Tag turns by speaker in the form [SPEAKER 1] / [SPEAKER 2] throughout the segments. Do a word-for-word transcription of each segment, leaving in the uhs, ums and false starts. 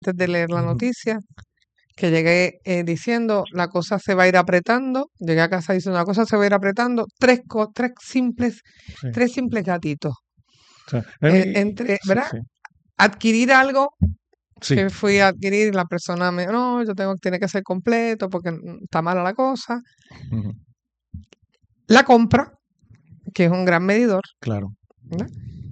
[SPEAKER 1] antes de leer la
[SPEAKER 2] Ujú.
[SPEAKER 1] noticia, que llegué eh, diciendo la cosa se va a ir apretando. Llegué a casa diciendo la cosa se va a ir apretando. Tres, co- tres simples,
[SPEAKER 2] Sí.
[SPEAKER 1] tres simples gatitos.
[SPEAKER 2] O sea,
[SPEAKER 1] Eh,
[SPEAKER 2] eh, y-
[SPEAKER 1] entre,
[SPEAKER 2] sí,
[SPEAKER 1] ¿verdad?
[SPEAKER 2] sí,
[SPEAKER 1] Adquirir algo
[SPEAKER 2] sí.
[SPEAKER 1] que fui a adquirir y la persona me, no, yo tengo, tiene que ser completo porque mm, está mala la cosa.
[SPEAKER 2] Ujú.
[SPEAKER 1] La compra, que es un gran medidor,
[SPEAKER 2] Claro.
[SPEAKER 1] ¿verdad?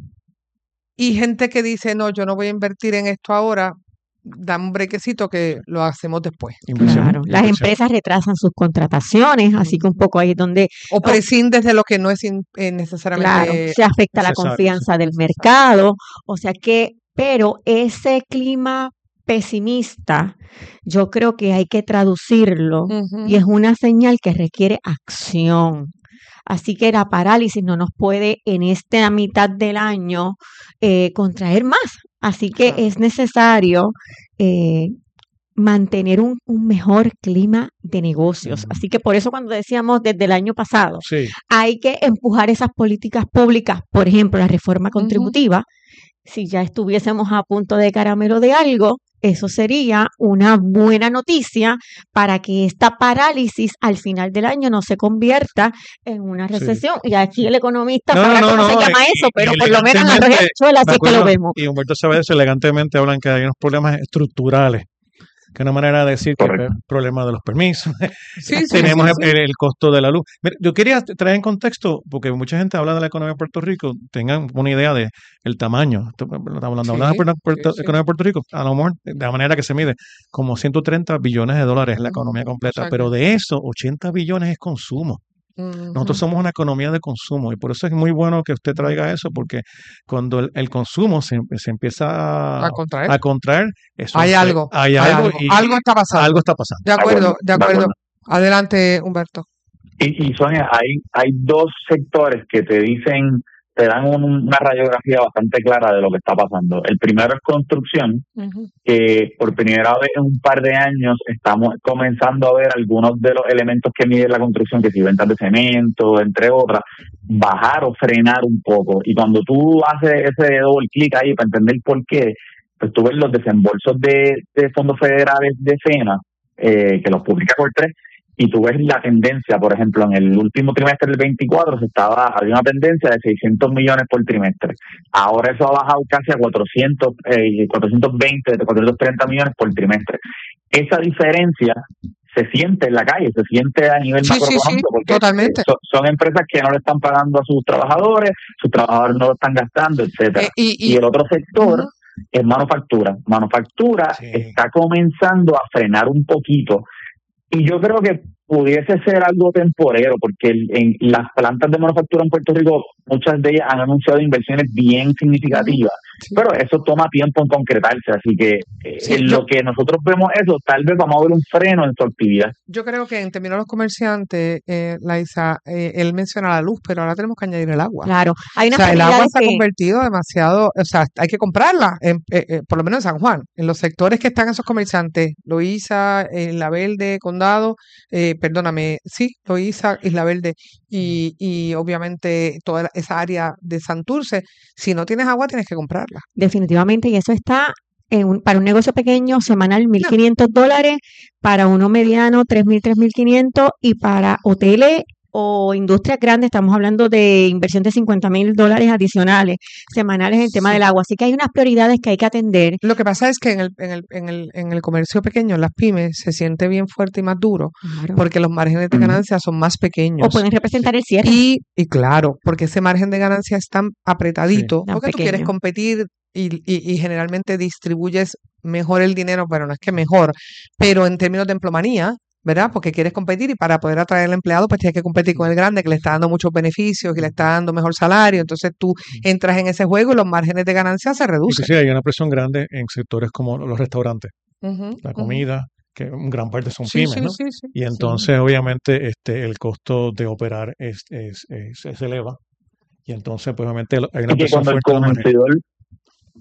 [SPEAKER 1] Y gente que dice, no, yo no voy a invertir en esto ahora, dame un brequecito que lo hacemos después.
[SPEAKER 2] Inversión,
[SPEAKER 3] Claro, las
[SPEAKER 2] inversión.
[SPEAKER 3] empresas retrasan sus contrataciones, así que un poco ahí es donde,
[SPEAKER 1] O
[SPEAKER 3] oh,
[SPEAKER 1] prescindes de lo que no es in- eh,
[SPEAKER 3] claro,
[SPEAKER 1] necesariamente
[SPEAKER 3] se afecta la
[SPEAKER 2] Necesario, sí.
[SPEAKER 3] confianza del
[SPEAKER 1] necesario.
[SPEAKER 3] mercado, o sea que, pero ese clima pesimista, yo creo que hay que traducirlo y es
[SPEAKER 1] Ujú.
[SPEAKER 3] una señal que requiere acción. Así que la parálisis no nos puede en esta mitad del año eh, contraer más. Así que
[SPEAKER 1] Claro.
[SPEAKER 3] es necesario eh, mantener un, un mejor clima de negocios.
[SPEAKER 2] Ujú.
[SPEAKER 3] Así que por eso cuando decíamos desde el año pasado,
[SPEAKER 2] Sí,
[SPEAKER 3] hay que empujar esas políticas públicas, por ejemplo, la reforma
[SPEAKER 1] Ujú.
[SPEAKER 3] contributiva. Si ya estuviésemos a punto de caramelo de algo, eso sería una buena noticia para que esta parálisis al final del año no se convierta en una
[SPEAKER 2] sí,
[SPEAKER 3] recesión. Y aquí
[SPEAKER 2] sí.
[SPEAKER 3] el economista
[SPEAKER 2] No, no,
[SPEAKER 3] sabrá
[SPEAKER 2] no,
[SPEAKER 3] cómo se
[SPEAKER 2] no.
[SPEAKER 3] llama
[SPEAKER 2] Y,
[SPEAKER 3] eso,
[SPEAKER 2] y
[SPEAKER 3] pero por lo menos en Arroyo
[SPEAKER 2] elegantemente,
[SPEAKER 3] Habichuela
[SPEAKER 2] me
[SPEAKER 3] así que lo
[SPEAKER 2] acuerdo,
[SPEAKER 3] vemos.
[SPEAKER 2] y Humberto Chávez elegantemente hablan que hay unos problemas estructurales, que es una manera de decir que el
[SPEAKER 4] Correcto.
[SPEAKER 2] problema de los permisos,
[SPEAKER 1] Sí, sí, sí,
[SPEAKER 2] tenemos el,
[SPEAKER 1] sí.
[SPEAKER 2] el- el costo de la luz. Mira, yo quería traer en contexto, porque mucha gente habla de la economía de Puerto Rico, tengan una idea de el tamaño. Esto- Estamos hablando de la
[SPEAKER 1] Sí, sí,
[SPEAKER 2] Puerto-
[SPEAKER 1] sí.
[SPEAKER 2] economía de Puerto Rico, a lo mejor de la manera que se mide, como ciento treinta billones de dólares es la
[SPEAKER 1] Ujú.
[SPEAKER 2] economía
[SPEAKER 1] O
[SPEAKER 2] completa,
[SPEAKER 1] sea
[SPEAKER 2] pero
[SPEAKER 1] que,
[SPEAKER 2] de eso, ochenta billones es consumo. Nosotros
[SPEAKER 1] ujú.
[SPEAKER 2] somos una economía de consumo y por eso es muy bueno que usted traiga eso, porque cuando el, el consumo se, se empieza
[SPEAKER 1] A
[SPEAKER 2] a,
[SPEAKER 1] contraer.
[SPEAKER 2] a contraer, eso
[SPEAKER 1] Hay
[SPEAKER 2] hace,
[SPEAKER 1] algo,
[SPEAKER 2] hay
[SPEAKER 1] hay
[SPEAKER 2] algo
[SPEAKER 1] algo.
[SPEAKER 2] y
[SPEAKER 1] Algo está pasando.
[SPEAKER 2] algo está pasando.
[SPEAKER 1] De
[SPEAKER 4] De
[SPEAKER 1] acuerdo,
[SPEAKER 4] acuerdo,
[SPEAKER 1] de
[SPEAKER 4] de
[SPEAKER 1] acuerdo.
[SPEAKER 4] acuerdo.
[SPEAKER 1] Adelante, Humberto.
[SPEAKER 4] Y, y Sonia, hay, hay dos sectores que te dicen, te dan un- una radiografía bastante clara de lo que está pasando. El primero es construcción,
[SPEAKER 1] Ujú.
[SPEAKER 4] que por primera vez en un par de años estamos comenzando a ver algunos de los elementos que mide la construcción, que si ventas de cemento, entre otras, bajar o frenar un poco. Y cuando tú haces ese doble clic ahí para entender por qué, pues tú ves los desembolsos de, de fondos federales de FEMA, eh, que los publica por tres, y tú ves la tendencia. Por ejemplo, en el último trimestre del veinticuatro se estaba, había una tendencia de seiscientos millones por trimestre. Ahora eso ha bajado casi a cuatrocientos, eh, cuatrocientos veinte, cuatrocientos treinta millones por trimestre. Esa diferencia se siente en la calle, se siente a nivel
[SPEAKER 1] Sí, sí, sí,
[SPEAKER 4] macroeconómico, porque eh,
[SPEAKER 1] totalmente.
[SPEAKER 4] so- son empresas que no le están pagando a sus trabajadores, sus trabajadores no lo están gastando, etcétera.
[SPEAKER 1] Eh, y,
[SPEAKER 4] Y
[SPEAKER 1] y,
[SPEAKER 4] el otro sector
[SPEAKER 1] ujú.
[SPEAKER 4] es manufactura. Manufactura
[SPEAKER 2] Sí.
[SPEAKER 4] está comenzando a frenar un poquito. Y yo creo que pudiese ser algo temporero, porque el- en las plantas de manufactura en Puerto Rico, muchas de ellas han anunciado inversiones bien significativas,
[SPEAKER 1] Sí.
[SPEAKER 4] pero eso toma tiempo en concretarse, así que eh,
[SPEAKER 1] Sí,
[SPEAKER 4] en
[SPEAKER 1] yo,
[SPEAKER 4] lo que nosotros vemos eso, tal vez vamos a ver un freno en su actividad.
[SPEAKER 1] yo creo que en términos de los comerciantes, eh, Laisa, eh, él menciona la luz, pero ahora tenemos que añadir el agua.
[SPEAKER 3] Claro, hay
[SPEAKER 1] O
[SPEAKER 3] unas
[SPEAKER 1] sea, el agua
[SPEAKER 3] prioridades
[SPEAKER 1] se ha
[SPEAKER 3] que,
[SPEAKER 1] convertido demasiado, o sea, hay que comprarla, en- eh, eh, por lo menos en San Juan, en los sectores que están esos comerciantes, Loíza, Isla Verde, Condado, eh, perdóname, sí, Loíza, Isla Verde y, y obviamente toda la- esa área de Santurce, si no tienes agua tienes que comprarla.
[SPEAKER 3] definitivamente, y eso está en un- para un negocio pequeño semanal mil
[SPEAKER 1] No,
[SPEAKER 3] quinientos dólares, para uno mediano tres mil, tres mil quinientos y para hoteles o industrias grandes estamos hablando de inversión de cincuenta mil dólares adicionales semanales en el tema
[SPEAKER 1] sí.
[SPEAKER 3] del agua. Así que hay unas prioridades que hay que atender.
[SPEAKER 1] Lo que pasa es que en el, en el, en el, en el comercio pequeño, en las pymes, se siente bien fuerte y más duro
[SPEAKER 3] Claro.
[SPEAKER 1] porque los márgenes de
[SPEAKER 4] Ujú.
[SPEAKER 1] ganancia son más
[SPEAKER 3] O
[SPEAKER 1] pequeños.
[SPEAKER 3] pueden
[SPEAKER 2] Sí.
[SPEAKER 3] representar el cierre
[SPEAKER 1] Y, y claro, porque ese margen de ganancia es tan
[SPEAKER 2] Sí.
[SPEAKER 1] apretadito,
[SPEAKER 3] tan
[SPEAKER 1] porque tú quieres
[SPEAKER 3] pequeño.
[SPEAKER 1] competir y, y, y generalmente distribuyes mejor el dinero, pero no es que mejor, pero en términos de empleomanía, ¿verdad? Porque quieres competir y para poder atraer al empleado, pues tienes que competir con el grande que le está dando muchos beneficios, que le está dando mejor salario. Entonces tú entras en ese juego y los márgenes de ganancia se reducen.
[SPEAKER 2] Inclusive hay una presión grande en sectores como los restaurantes,
[SPEAKER 1] Ujú,
[SPEAKER 2] la
[SPEAKER 1] ujú.
[SPEAKER 2] comida, que en gran parte son
[SPEAKER 1] Sí,
[SPEAKER 2] pymes,
[SPEAKER 1] sí,
[SPEAKER 2] ¿no?
[SPEAKER 1] sí, sí.
[SPEAKER 2] Y
[SPEAKER 3] Sí.
[SPEAKER 2] entonces, obviamente, este, el costo de operar es, es, es- se eleva. Y entonces, pues, obviamente, lo- hay una
[SPEAKER 4] Y que
[SPEAKER 2] presión
[SPEAKER 4] cuando el
[SPEAKER 2] fuerte en los márgenes.
[SPEAKER 4] consumidor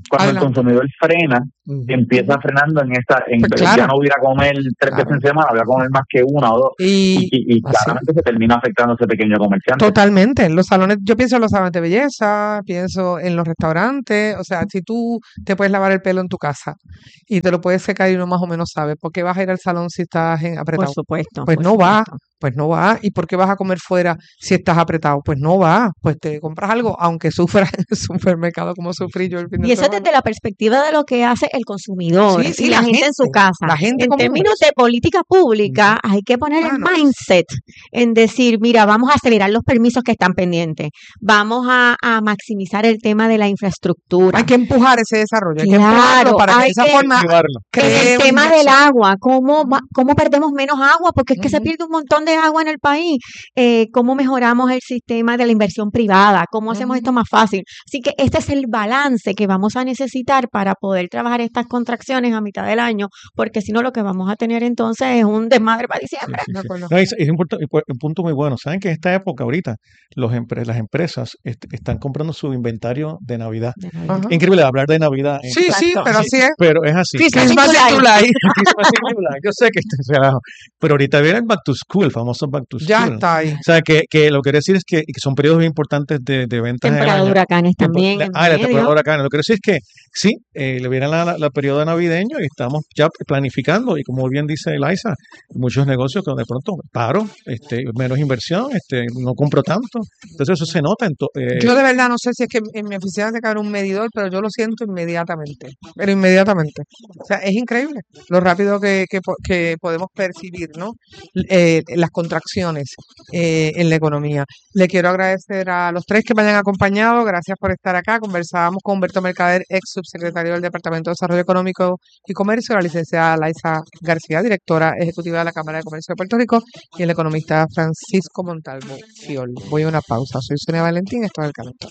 [SPEAKER 4] Cuando
[SPEAKER 1] Adelante.
[SPEAKER 4] el consumidor frena,
[SPEAKER 1] Ujú.
[SPEAKER 4] empieza frenando en esta, en,
[SPEAKER 1] Pues claro.
[SPEAKER 4] ya no voy a ir a comer tres
[SPEAKER 1] Claro.
[SPEAKER 4] veces en semana, voy a comer más que una o dos.
[SPEAKER 1] Y,
[SPEAKER 4] Y, y, y
[SPEAKER 1] así.
[SPEAKER 4] claramente se termina afectando a ese pequeño comerciante.
[SPEAKER 1] Totalmente. Los salones, yo pienso en los salones de belleza, pienso en los restaurantes. O sea, si tú te puedes lavar el pelo en tu casa y te lo puedes secar y uno más o menos sabe, ¿por qué vas a ir al salón si estás en
[SPEAKER 3] Por
[SPEAKER 1] apretado?
[SPEAKER 3] supuesto.
[SPEAKER 1] Pues
[SPEAKER 3] por
[SPEAKER 1] no va,
[SPEAKER 3] supuesto.
[SPEAKER 1] pues no va. ¿Y por qué vas a comer fuera si estás apretado? Pues no va. Pues te compras algo, aunque sufras en el supermercado como sufrí yo el fin de
[SPEAKER 3] Y eso es
[SPEAKER 1] semana.
[SPEAKER 3] desde la perspectiva de lo que hace el consumidor
[SPEAKER 1] Sí, sí,
[SPEAKER 3] y la,
[SPEAKER 1] la
[SPEAKER 3] gente, en su
[SPEAKER 1] gente,
[SPEAKER 3] casa.
[SPEAKER 1] la gente
[SPEAKER 3] En
[SPEAKER 1] común.
[SPEAKER 3] términos de política pública, hay que poner el
[SPEAKER 1] Claro.
[SPEAKER 3] mindset en decir, mira, vamos a acelerar los permisos que están pendientes, vamos a, a maximizar el tema de la infraestructura.
[SPEAKER 1] Hay que empujar ese desarrollo, hay que
[SPEAKER 3] Claro,
[SPEAKER 1] empujarlo para que de
[SPEAKER 3] hay
[SPEAKER 1] esa
[SPEAKER 3] que-
[SPEAKER 1] forma
[SPEAKER 2] Activarlo.
[SPEAKER 3] En el
[SPEAKER 1] cree una
[SPEAKER 3] tema del
[SPEAKER 1] inversión.
[SPEAKER 3] agua, ¿cómo, va- cómo perdemos menos agua? Porque es que se
[SPEAKER 1] Ujú.
[SPEAKER 3] pierde un montón de agua en el país. Eh, ¿Cómo mejoramos el sistema de la inversión privada? ¿Cómo hacemos
[SPEAKER 1] Ujú.
[SPEAKER 3] esto más fácil? Así que este es el balance que vamos a necesitar para poder trabajar estas contracciones a mitad del año, porque si no lo que vamos a tener entonces es un desmadre para
[SPEAKER 2] Sí,
[SPEAKER 3] diciembre.
[SPEAKER 2] sí,
[SPEAKER 1] De
[SPEAKER 2] sí.
[SPEAKER 1] acuerdo.
[SPEAKER 2] No, es, es un, punto, un punto muy bueno. Saben que en esta época ahorita los empre- las empresas est- están comprando su inventario de Navidad.
[SPEAKER 3] De Navidad.
[SPEAKER 1] Ajá.
[SPEAKER 2] Increíble hablar de Navidad, en-
[SPEAKER 1] Sí, sí,
[SPEAKER 3] Exacto.
[SPEAKER 1] pero así es.
[SPEAKER 2] pero es así.
[SPEAKER 3] Christmas
[SPEAKER 1] Christmas
[SPEAKER 3] in
[SPEAKER 1] in
[SPEAKER 3] July.
[SPEAKER 1] July.
[SPEAKER 2] Christmas in July. Yo sé que esto es relajo, pero ahorita viene el Back to School, el famoso Back to
[SPEAKER 1] Ya
[SPEAKER 2] School.
[SPEAKER 1] está ahí.
[SPEAKER 2] O sea, que, que lo que quiero decir es que, que son periodos muy importantes de, de ventas en el
[SPEAKER 3] Temporada de
[SPEAKER 2] año.
[SPEAKER 3] huracanes
[SPEAKER 2] Tiempo-
[SPEAKER 3] también
[SPEAKER 2] la-
[SPEAKER 3] en
[SPEAKER 2] ah, la temporada de
[SPEAKER 3] medio.
[SPEAKER 2] huracanes. Lo que quiero decir es que sí, eh, le viene la, la, la periodo navideño y estamos ya planificando. Y como bien dice Eliza, muchos negocios que de pronto paro, este, menos inversión, este, no compro tanto. Entonces eso se nota. En to- eh,
[SPEAKER 1] Yo de verdad no sé si es que en mi oficina se cae un medidor, pero yo lo siento inmediatamente. Pero inmediatamente. O sea, es increíble lo rápido que, que, po- que podemos percibir, ¿no? Eh, las contracciones eh, en la economía. Le quiero agradecer a los tres que me hayan acompañado. Gracias por estar acá. Conversábamos con Humberto Mercader, ex subsecretario del Departamento de Desarrollo Económico y Comercio, la licenciada Laisa García, directora ejecutiva de la Cámara de Comercio de Puerto Rico, y el economista Francisco Montalvo Fiol. Voy a una pausa. Soy Sonia Valentín, esto es El Calentón.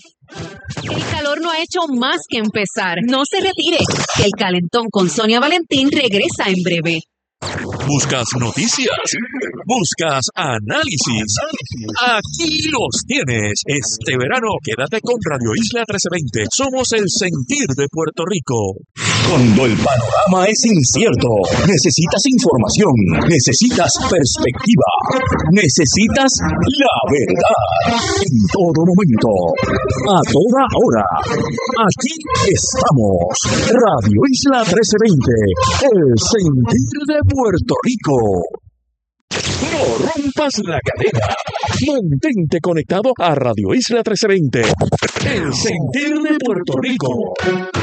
[SPEAKER 5] El calor no ha hecho más que empezar. No se retire. El calentón con Sonia Valentín regresa en breve.
[SPEAKER 6] ¿Buscas noticias? ¿Buscas análisis? Aquí los tienes. Este verano quédate con Radio Isla trece veinte. Somos el sentir de Puerto Rico.
[SPEAKER 7] Cuando el panorama es incierto, necesitas información, necesitas perspectiva, necesitas la verdad. En todo momento, a toda hora. Aquí estamos. Radio Isla trece veinte, el sentir de Puerto Rico.
[SPEAKER 6] No rompas la cadena. Mantente conectado a Radio Isla trece veinte. El sentir de Puerto Rico.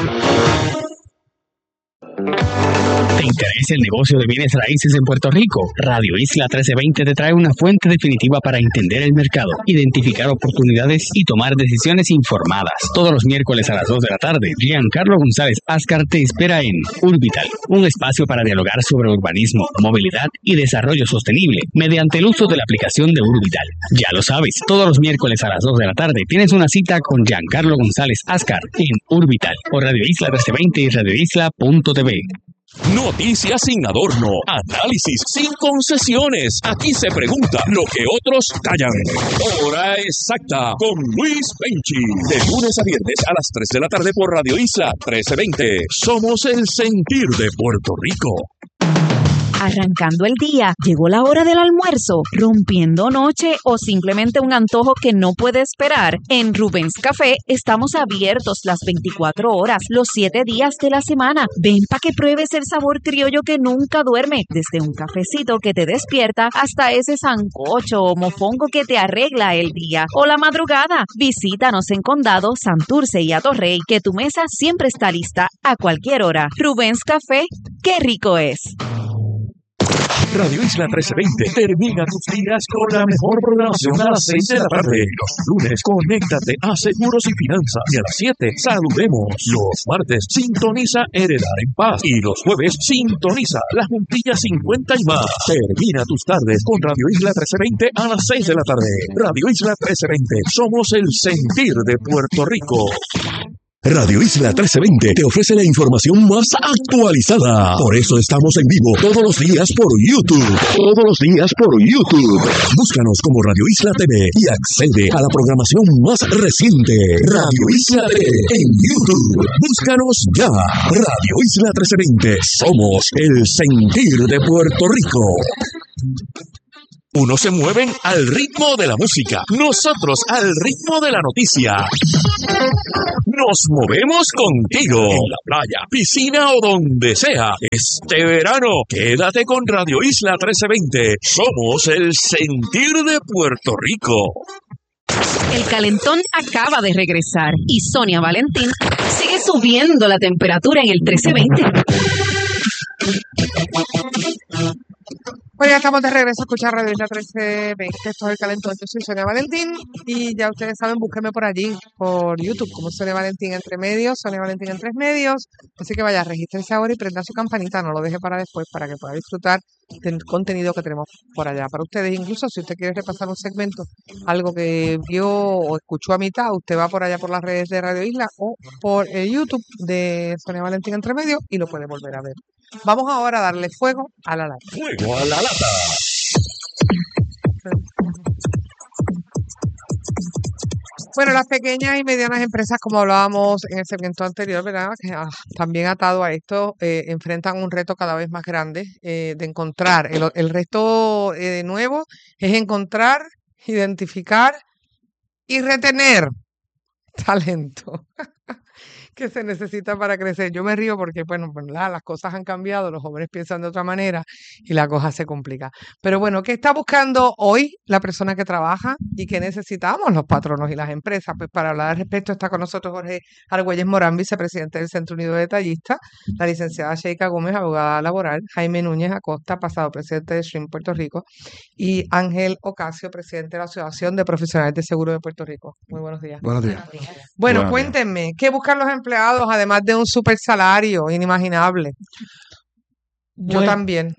[SPEAKER 8] ¿Te interesa el negocio de bienes raíces en Puerto Rico? Radio Isla trece veinte te trae una fuente definitiva para entender el mercado, identificar oportunidades y tomar decisiones informadas. Todos los miércoles a las dos de la tarde, Giancarlo González Ascar te espera en Urbital, un espacio para dialogar sobre urbanismo, movilidad y desarrollo sostenible mediante el uso de la aplicación de Urbital. Ya lo sabes, todos los miércoles a las dos de la tarde tienes una cita con Giancarlo González Ascar en Urbital por Radio Isla trece veinte y radio isla punto t v.
[SPEAKER 6] Noticias sin adorno, análisis sin concesiones. Aquí se pregunta lo que otros callan. Hora exacta con Luis Penchi. De lunes a viernes a las tres de la tarde por Radio Isla trece veinte. Somos el sentir de Puerto Rico.
[SPEAKER 5] Arrancando el día, llegó la hora del almuerzo, rompiendo noche o simplemente un antojo que no puede esperar. En Rubens Café estamos abiertos las veinticuatro horas, los siete días de la semana. Ven para que pruebes el sabor criollo que nunca duerme, desde un cafecito que te despierta hasta ese sancocho o mofongo que te arregla el día o la madrugada. Visítanos en Condado, Santurce y Atorrey, que tu mesa siempre está lista a cualquier hora. Rubens Café, qué rico es.
[SPEAKER 6] Radio Isla trece veinte termina tus días con la mejor programación a las seis de la tarde. Los lunes, conéctate a Seguros y Finanzas. Y a las siete, saludemos. Los martes, sintoniza Heredar en Paz. Y los jueves, sintoniza La Juntilla cincuenta y más. Termina tus tardes con Radio Isla trece veinte a las seis de la tarde. Radio Isla trece veinte, somos el sentir de Puerto Rico.
[SPEAKER 7] Radio Isla trece veinte te ofrece la información más actualizada. Por eso estamos en vivo todos los días por YouTube. Todos los días por YouTube. Búscanos como Radio Isla T V y accede a la programación más reciente. Radio Isla T V en YouTube. Búscanos ya. Radio Isla trece veinte. Somos el sentir de Puerto Rico. Unos se mueven al ritmo de la música, nosotros al ritmo de la noticia. Nos movemos contigo en la playa, piscina o donde sea. Este verano, quédate con Radio Isla trece veinte. Somos el sentir de Puerto Rico.
[SPEAKER 5] El calentón acaba de regresar y Sonia Valentín sigue subiendo la temperatura en el trece veinte.
[SPEAKER 1] Pues ya estamos de regreso a escuchar Radio Isla trece veinte. Esto es El Calentón. Yo soy Sonia Valentín y ya ustedes saben, búsquenme por allí, por YouTube, como Sonia Valentín Entre Medios, Sonia Valentín en Tres Medios. Así que vaya, regístrense ahora y prenda su campanita, no lo deje para después, para que pueda disfrutar del contenido que tenemos por allá para ustedes. Incluso si usted quiere repasar un segmento, algo que vio o escuchó a mitad, usted va por allá por las redes de Radio Isla o por el YouTube de Sonia Valentín Entre Medios y lo puede volver a ver. Vamos ahora a darle fuego a la lata.
[SPEAKER 7] Fuego a la lata.
[SPEAKER 1] Bueno, las pequeñas y medianas empresas, como hablábamos en el segmento anterior, ¿verdad? Que, ah, también atado a esto, eh, enfrentan un reto cada vez más grande eh, de encontrar. El, el reto eh, de nuevo es encontrar, identificar y retener talento que se necesita para crecer. Yo me río porque, bueno, pues, la- las cosas han cambiado, los jóvenes piensan de otra manera y la cosa se complica. Pero bueno, ¿qué está buscando hoy la persona que trabaja y qué necesitamos los patronos y las empresas? Pues para hablar al respecto está con nosotros Jorge Argüelles Morán, vicepresidente del Centro Unido de Detallistas, la licenciada Sheika Gómez, abogada laboral, Jaime Núñez Acosta, pasado presidente de Shrimp Puerto Rico, y Ángel Ocasio, presidente de la Asociación de Profesionales de Seguro de Puerto Rico. Muy buenos días.
[SPEAKER 9] Buenos días.
[SPEAKER 1] Bueno,
[SPEAKER 9] Buenos días.
[SPEAKER 1] cuéntenme, ¿qué buscan los empleados además de un super salario inimaginable? Yo
[SPEAKER 10] Bueno.
[SPEAKER 1] también.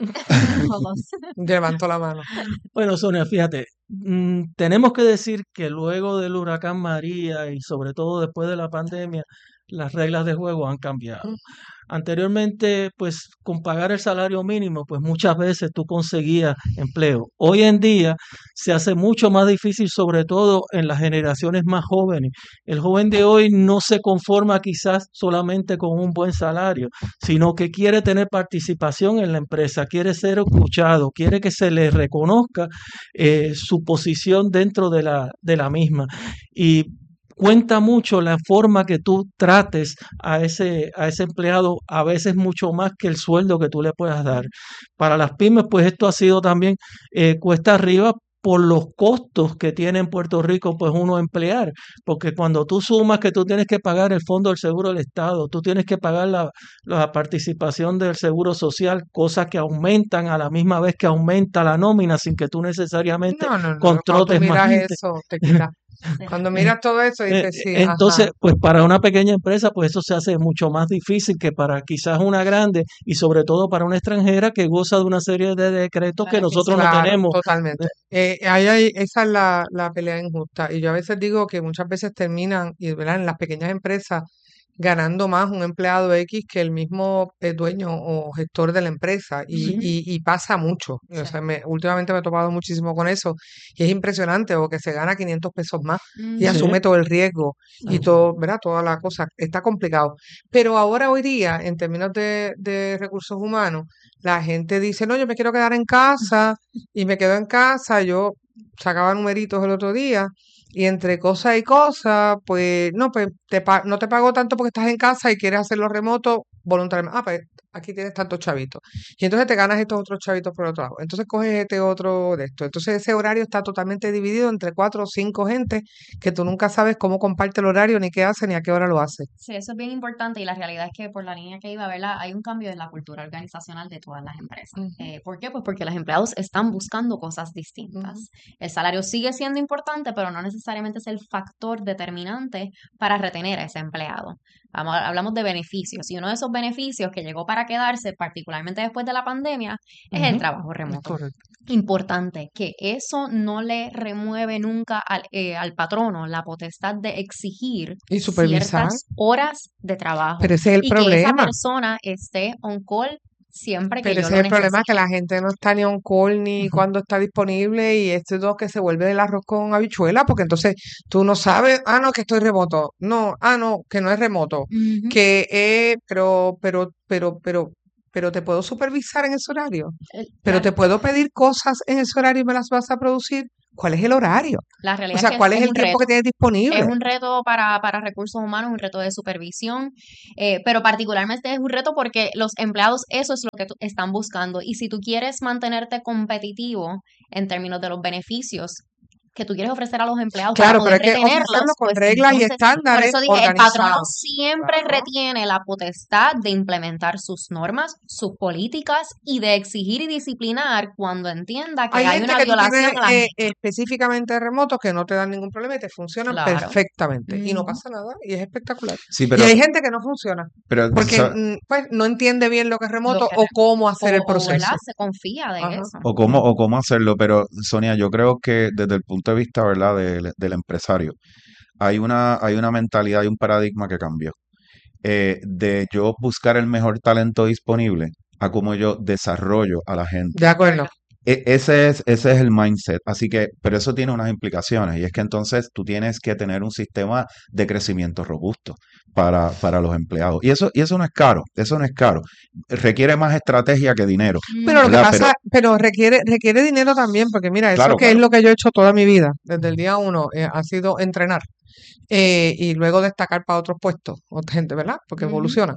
[SPEAKER 1] Levanto la mano.
[SPEAKER 10] Bueno, Sonia, fíjate, mm, tenemos que decir que luego del huracán María y sobre todo después de la pandemia, las reglas de juego han cambiado. Anteriormente, pues con pagar el salario mínimo, pues muchas veces tú conseguías empleo. Hoy en día se hace mucho más difícil, sobre todo en las generaciones más jóvenes. El joven de hoy no se conforma quizás solamente con un buen salario, sino que quiere tener participación en la empresa, quiere ser escuchado, quiere que se le reconozca eh, su posición dentro de la, de la misma. Y cuenta mucho la forma que tú trates a ese, a ese empleado, a veces mucho más que el sueldo que tú le puedas dar. Para las pymes, pues esto ha sido también eh, cuesta arriba por los costos que tiene en Puerto Rico, pues uno emplear, porque cuando tú sumas que tú tienes que pagar el Fondo del Seguro del Estado, tú tienes que pagar la, la participación del Seguro Social, cosas que aumentan a la misma vez que aumenta la nómina sin que tú necesariamente
[SPEAKER 1] No, no, no. Cuando tú
[SPEAKER 10] contrates más
[SPEAKER 1] miras
[SPEAKER 10] gente.
[SPEAKER 1] eso, te quita. Cuando miras todo eso,
[SPEAKER 10] Eh,
[SPEAKER 1] dices, sí,
[SPEAKER 10] Entonces,
[SPEAKER 1] ajá.
[SPEAKER 10] pues para una pequeña empresa, pues eso se hace mucho más difícil que para quizás una grande y sobre todo para una extranjera que goza de una serie de decretos que nosotros no
[SPEAKER 1] Claro,
[SPEAKER 10] tenemos.
[SPEAKER 1] totalmente. Eh, ahí hay- esa es la, la pelea injusta. Y yo a veces digo que muchas veces terminan, y ¿verdad? En las pequeñas empresas, ganando más un empleado X que el mismo eh, dueño o gestor de la empresa. Y,
[SPEAKER 10] Sí.
[SPEAKER 1] y, y pasa mucho. O sea, me, últimamente me he topado muchísimo con eso. Y es impresionante, porque se gana quinientos pesos más y
[SPEAKER 10] Sí.
[SPEAKER 1] asume todo el riesgo y todo, ¿verdad? Toda la cosa. Está complicado. Pero ahora, hoy día, en términos de, de recursos humanos, la gente dice, no, yo me quiero quedar en casa y me quedo en casa. Yo sacaba numeritos el otro día y entre cosa y cosa, pues no, pues te pa- no te pago tanto porque estás en casa y quieres hacerlo remoto voluntariamente. Ah, pues aquí tienes tantos chavitos. Y entonces te ganas estos otros chavitos por otro lado. Entonces coges este otro de esto. Entonces ese horario está totalmente dividido entre cuatro o cinco gente que tú nunca sabes cómo comparte el horario, ni qué hace, ni a qué hora lo hace.
[SPEAKER 11] Sí, eso es bien importante y la realidad es que por la línea que iba, ¿verdad? Hay un cambio en la cultura organizacional de todas las empresas.
[SPEAKER 1] Ujú.
[SPEAKER 11] Eh, ¿por qué? Pues porque los empleados están buscando cosas distintas. El salario sigue siendo importante, pero no necesariamente es el factor determinante para retener a ese empleado. Vamos, hablamos de beneficios y uno de esos beneficios que llegó para para quedarse, particularmente después de la pandemia, es el
[SPEAKER 1] Ujú.
[SPEAKER 11] trabajo
[SPEAKER 1] Es
[SPEAKER 11] remoto.
[SPEAKER 1] correcto.
[SPEAKER 11] Importante que eso no le remueve nunca al, eh, al patrono la potestad de exigir
[SPEAKER 1] Y supervisar.
[SPEAKER 11] ciertas horas de trabajo
[SPEAKER 1] Pero ese es el
[SPEAKER 11] y que esa
[SPEAKER 1] problema.
[SPEAKER 11] persona esté on call siempre que
[SPEAKER 1] Pero
[SPEAKER 11] yo
[SPEAKER 1] ese
[SPEAKER 11] lo
[SPEAKER 1] es el problema, que
[SPEAKER 11] necesite.
[SPEAKER 1] la gente no está ni on call ni
[SPEAKER 2] Ujú.
[SPEAKER 1] cuando está disponible, y esto es lo que se vuelve el arroz con habichuela, porque entonces tú no sabes, ah, no, que estoy remoto, no, ah, no, que no es remoto,
[SPEAKER 11] Ujú.
[SPEAKER 1] que eh, pero, pero, pero, pero, pero te puedo supervisar en ese horario,
[SPEAKER 11] Eh,
[SPEAKER 1] pero
[SPEAKER 11] La,
[SPEAKER 1] te puedo pedir cosas en ese horario y me las vas a producir. ¿Cuál es el horario?
[SPEAKER 11] la
[SPEAKER 1] O
[SPEAKER 11] realidad es
[SPEAKER 1] sea,
[SPEAKER 11] que es,
[SPEAKER 1] ¿cuál es
[SPEAKER 11] es
[SPEAKER 1] el
[SPEAKER 11] un
[SPEAKER 1] tiempo que
[SPEAKER 11] reto.
[SPEAKER 1] tienes
[SPEAKER 11] Es
[SPEAKER 1] disponible?
[SPEAKER 11] un reto para, para recursos humanos, un reto de supervisión, eh, pero particularmente es un reto porque los empleados eso es lo que tu- están buscando. Y si tú quieres mantenerte competitivo en términos de los beneficios que tú quieres ofrecer a los empleados para
[SPEAKER 1] Claro, pero
[SPEAKER 11] poder
[SPEAKER 1] hay que ofrecerlo
[SPEAKER 11] retenerlos,
[SPEAKER 1] con
[SPEAKER 11] pues
[SPEAKER 1] reglas y
[SPEAKER 11] entonces, por
[SPEAKER 1] estándares
[SPEAKER 11] eso dije, el patrono
[SPEAKER 1] organizados.
[SPEAKER 11] siempre
[SPEAKER 1] Claro.
[SPEAKER 11] retiene la potestad de implementar sus normas, sus políticas y de exigir y disciplinar cuando entienda que
[SPEAKER 1] Hay
[SPEAKER 11] hay
[SPEAKER 1] gente
[SPEAKER 11] una
[SPEAKER 1] que tú tienes
[SPEAKER 11] violación a las
[SPEAKER 1] eh, específicamente remotos que no te dan ningún problema y te funcionan
[SPEAKER 11] Claro.
[SPEAKER 1] perfectamente y no
[SPEAKER 11] Ujú.
[SPEAKER 1] pasa nada y es espectacular.
[SPEAKER 9] Sí,
[SPEAKER 1] Y
[SPEAKER 9] pero,
[SPEAKER 1] hay gente que no funciona
[SPEAKER 9] pero
[SPEAKER 1] porque
[SPEAKER 9] so-
[SPEAKER 1] mm, pues no entiende bien lo que es
[SPEAKER 11] Lo
[SPEAKER 1] remoto
[SPEAKER 11] que
[SPEAKER 1] o cómo hacer
[SPEAKER 11] o,
[SPEAKER 1] el
[SPEAKER 11] o, ¿verdad?
[SPEAKER 1] proceso.
[SPEAKER 11] Se confía de
[SPEAKER 1] Ajá.
[SPEAKER 11] eso.
[SPEAKER 9] o cómo, o cómo hacerlo, pero Sonia, yo creo que desde el punto de vista, ¿verdad?, del, del empresario, hay una, hay una mentalidad y un paradigma que cambió. Eh, de yo buscar el mejor talento disponible a cómo yo desarrollo a la gente.
[SPEAKER 1] De acuerdo.
[SPEAKER 9] E- Ese es, ese es el mindset. Así que, pero eso tiene unas implicaciones, y es que entonces tú tienes que tener un sistema de crecimiento robusto para, para los empleados. Y eso, y eso no es caro, eso no es caro. Requiere más estrategia que dinero,
[SPEAKER 1] Pero lo que
[SPEAKER 9] ¿verdad? Pero,
[SPEAKER 1] pasa, pero requiere, requiere dinero también, porque mira, eso
[SPEAKER 9] claro,
[SPEAKER 1] que es
[SPEAKER 9] claro.
[SPEAKER 1] lo que yo he hecho toda mi vida, desde el día uno, eh, ha sido entrenar eh, y luego destacar para otros puestos, otra gente, ¿verdad? Porque
[SPEAKER 11] Ujú.
[SPEAKER 1] evolucionan.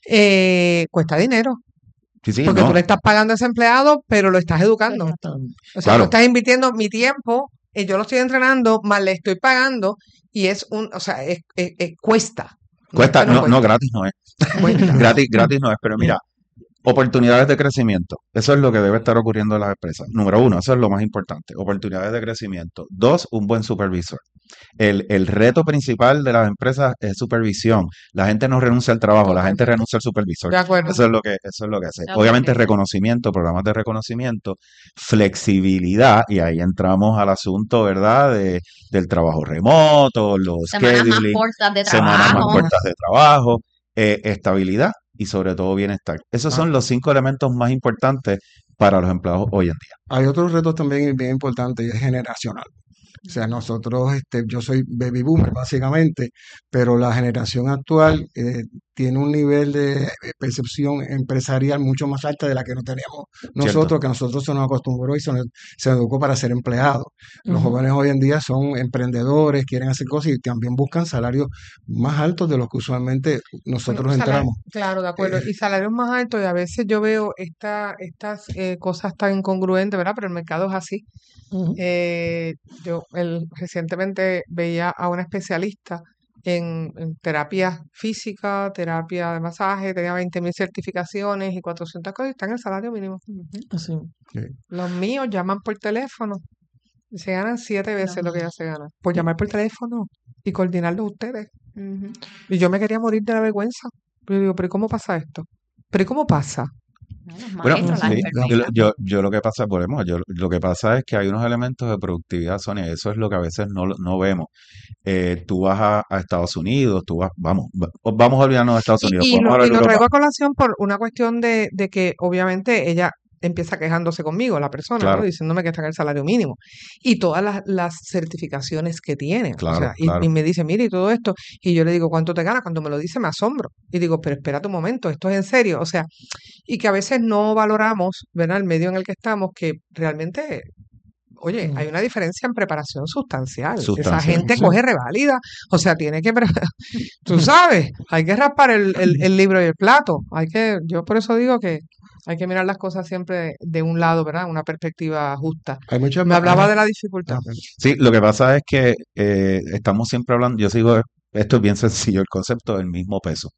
[SPEAKER 1] Eh, cuesta dinero,
[SPEAKER 9] Sí, sí,
[SPEAKER 1] porque tú
[SPEAKER 9] no,
[SPEAKER 1] le estás pagando a ese empleado, pero lo estás educando.
[SPEAKER 10] Exactamente.
[SPEAKER 1] O sea, tú
[SPEAKER 9] claro.
[SPEAKER 1] estás invirtiendo mi tiempo, y yo lo estoy entrenando, más le estoy pagando, y es un, o sea, es, es- es- cuesta. No es
[SPEAKER 9] Cuesta,
[SPEAKER 1] que no
[SPEAKER 9] no, no,
[SPEAKER 1] cuesta,
[SPEAKER 9] gratis no es.
[SPEAKER 1] cuesta.
[SPEAKER 9] Gratis, gratis no es, pero mira, oportunidades de crecimiento. Eso es lo que debe estar ocurriendo en las empresas. Número uno, eso es lo más importante. Oportunidades de crecimiento. Dos, un buen supervisor. El, el reto principal de las empresas es supervisión. La gente no renuncia al trabajo, la gente
[SPEAKER 1] Totalmente.
[SPEAKER 9] renuncia al supervisor.
[SPEAKER 1] De acuerdo.
[SPEAKER 9] Eso es lo que, eso es lo que hace.
[SPEAKER 11] De
[SPEAKER 9] Obviamente,
[SPEAKER 11] acuerdo.
[SPEAKER 9] reconocimiento, programas de reconocimiento, flexibilidad, y ahí entramos al asunto, ¿verdad?, de, del trabajo remoto, los
[SPEAKER 11] Semanas más
[SPEAKER 9] scheduling,
[SPEAKER 11] cortas de
[SPEAKER 9] semanas más
[SPEAKER 11] trabajo.
[SPEAKER 9] cortas de trabajo, eh, estabilidad y sobre todo bienestar. Esos
[SPEAKER 2] Ah,
[SPEAKER 9] son los cinco elementos más importantes para los empleados hoy en día.
[SPEAKER 2] hay otros retos también bien importantes, y es generacional. O sea, nosotros, este, yo soy baby boomer básicamente, pero la generación actual eh, tiene un nivel de percepción empresarial mucho más alta de la que no teníamos
[SPEAKER 9] ¿Cierto?
[SPEAKER 2] nosotros, que a nosotros se nos acostumbró y se nos, se nos educó para ser empleados. Los
[SPEAKER 1] Ujú.
[SPEAKER 2] jóvenes hoy en día son emprendedores, quieren hacer cosas y también buscan salarios más altos de los que usualmente
[SPEAKER 1] Bueno,
[SPEAKER 2] nosotros
[SPEAKER 1] sala-
[SPEAKER 2] entramos.
[SPEAKER 1] claro, de acuerdo.
[SPEAKER 2] Eh,
[SPEAKER 1] Y salarios más altos, y a veces yo veo esta, estas eh, cosas tan incongruentes, ¿verdad? Pero el mercado es así.
[SPEAKER 10] Ujú.
[SPEAKER 1] Eh, yo el, recientemente veía a una especialista en, en terapia física, terapia de masaje, tenía veinte mil certificaciones y cuatrocientas cosas, y está en el salario mínimo.
[SPEAKER 10] Así.
[SPEAKER 2] sí.
[SPEAKER 1] Los míos llaman por teléfono y se ganan siete veces lo que ella se gana, por llamar por teléfono y coordinarlo ustedes.
[SPEAKER 11] Ujú.
[SPEAKER 1] Y yo me quería morir de la vergüenza. Pero yo digo, ¿pero y cómo pasa esto? ¿Pero y cómo pasa?
[SPEAKER 11] Los
[SPEAKER 9] Bueno,
[SPEAKER 11] maestros, las
[SPEAKER 9] sí, yo,
[SPEAKER 11] enfermeras.
[SPEAKER 9] yo, yo lo que pasa, ponemos, yo, lo que pasa es que hay unos elementos de productividad, Sonia, y eso es lo que a veces no, lo- no vemos. Eh, tú vas a, a Estados Unidos, tú vas, vamos, va- vamos a olvidarnos de Estados
[SPEAKER 1] Y,
[SPEAKER 9] Unidos,
[SPEAKER 1] y
[SPEAKER 9] podemos
[SPEAKER 1] lo,
[SPEAKER 9] hablar
[SPEAKER 1] y
[SPEAKER 9] de
[SPEAKER 1] lo
[SPEAKER 9] Europa.
[SPEAKER 1] traigo a colación por una cuestión de, de que obviamente ella empieza quejándose conmigo, la persona, ¿no?
[SPEAKER 9] Claro,
[SPEAKER 1] Diciéndome que está en el salario mínimo. Y todas las, las certificaciones que tiene. O
[SPEAKER 9] claro,
[SPEAKER 1] sea, y,
[SPEAKER 9] claro.
[SPEAKER 1] y me dice, mire, y todo esto. Y yo le digo, ¿cuánto te ganas? Cuando me lo dice, me asombro. Y digo, pero espérate un momento, esto es en serio. O sea, y que a veces no valoramos, ¿verdad? El medio en el que estamos, que realmente, oye, hay
[SPEAKER 10] Mm.
[SPEAKER 1] una diferencia en preparación sustancial. Esa
[SPEAKER 9] Sustancial,
[SPEAKER 1] gente
[SPEAKER 9] sí.
[SPEAKER 1] coge reválida, o sea, tiene que, pre- tú sabes, hay que raspar el, el, el libro y el plato. Hay que, yo por eso digo que hay que mirar las cosas siempre de un lado, ¿verdad? Una perspectiva justa.
[SPEAKER 2] Hay muchas...
[SPEAKER 1] Me
[SPEAKER 2] hay-
[SPEAKER 1] hablaba de la dificultad.
[SPEAKER 2] ah,
[SPEAKER 9] Sí, lo que pasa es que eh, estamos siempre hablando, yo sigo, esto es bien sencillo, el concepto del mismo peso.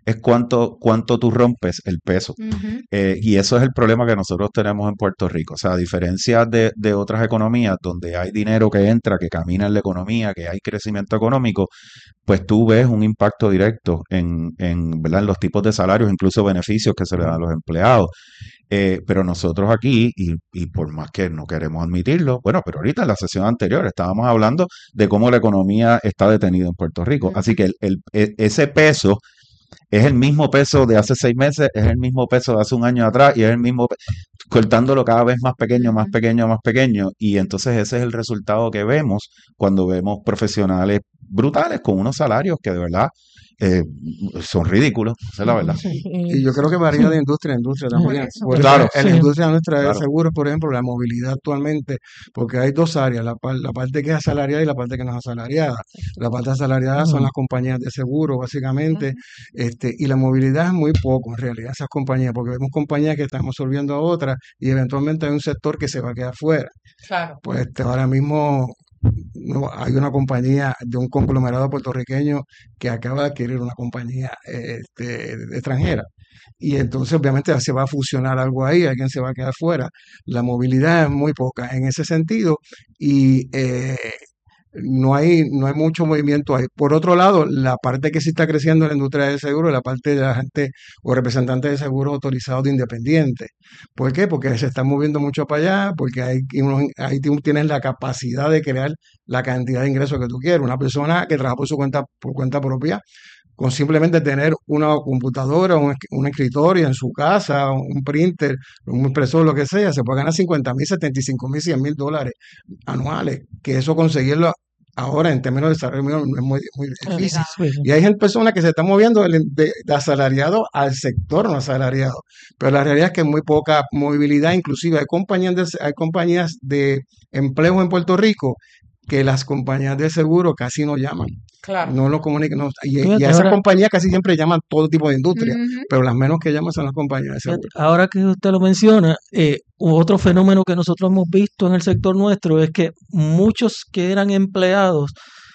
[SPEAKER 9] es cuánto, cuánto tú rompes el peso.
[SPEAKER 11] Ujú.
[SPEAKER 9] Eh, y eso es el problema que nosotros tenemos en Puerto Rico. O sea, a diferencia de, de otras economías donde hay dinero que entra, que camina en la economía, que hay crecimiento económico, pues tú ves un impacto directo en, en, ¿verdad? En los tipos de salarios, incluso beneficios que se le dan a los empleados. Eh, pero nosotros aquí, y, y por más que no queremos admitirlo, bueno, pero ahorita en la sesión anterior estábamos hablando de cómo la economía está detenida en Puerto Rico. Así que el, el, e- ese peso es el mismo peso de hace seis meses, es el mismo peso de hace un año atrás y es el mismo, pe- cortándolo cada vez más pequeño, más pequeño, más pequeño. Y entonces ese es el resultado que vemos cuando vemos profesionales brutales con unos salarios que de verdad eh, son ridículos, esa es la verdad.
[SPEAKER 12] Y yo creo que varía de industria a industria también.
[SPEAKER 11] Eso.
[SPEAKER 12] Porque
[SPEAKER 9] Claro,
[SPEAKER 12] en la
[SPEAKER 9] sí.
[SPEAKER 12] industria nuestra de
[SPEAKER 9] Claro.
[SPEAKER 12] seguros, por ejemplo, la movilidad actualmente, porque hay dos áreas, la, par- la parte que es asalariada y la parte que no es asalariada. La parte asalariada son las compañías de seguro, básicamente, este, y la movilidad es muy poco en realidad, esas compañías, porque vemos compañías que están absorbiendo a otras y eventualmente hay un sector que se va a quedar fuera.
[SPEAKER 1] Claro.
[SPEAKER 12] Pues este, ahora mismo no, hay una compañía de un conglomerado puertorriqueño que acaba de adquirir una compañía eh, este, extranjera. Y entonces obviamente se va a fusionar algo ahí, alguien se va a quedar fuera. La movilidad es muy poca en ese sentido y eh, no hay, no hay mucho movimiento ahí. Por otro lado, la parte que sí está creciendo en la industria del seguro es la parte de la gente o representantes de seguros autorizados de independientes. ¿Por qué? Porque se están moviendo mucho para allá, porque ahí, uno- ahí tú tienes la capacidad de crear la cantidad de ingresos que tú quieres. Una persona que trabaja por su cuenta, por cuenta propia, con simplemente tener una computadora, un, esc- un escritorio en su casa, un printer, un impresor, lo que sea, se puede ganar cincuenta mil, setenta y cinco mil, cien mil dólares anuales, que eso conseguirlo ahora en términos de salario mínimo no es muy, muy difícil. Y hay gente- personas que se están moviendo de, de- de asalariado al sector no asalariado, pero la realidad es que hay muy poca movilidad, inclusive hay compañías de, hay compañías de empleo en Puerto Rico que las compañías de seguro casi no llaman.
[SPEAKER 1] Claro.
[SPEAKER 12] No lo comunican. no- y, y
[SPEAKER 10] Fíjate,
[SPEAKER 12] a esas
[SPEAKER 10] ahora-
[SPEAKER 12] compañías casi siempre llaman todo tipo de industria,
[SPEAKER 11] Ujú.
[SPEAKER 12] pero las menos que llaman son las compañías de
[SPEAKER 10] Fíjate,
[SPEAKER 12] seguro.
[SPEAKER 10] ahora que usted lo menciona, eh, otro fenómeno que nosotros hemos visto en el sector nuestro es que muchos que eran empleados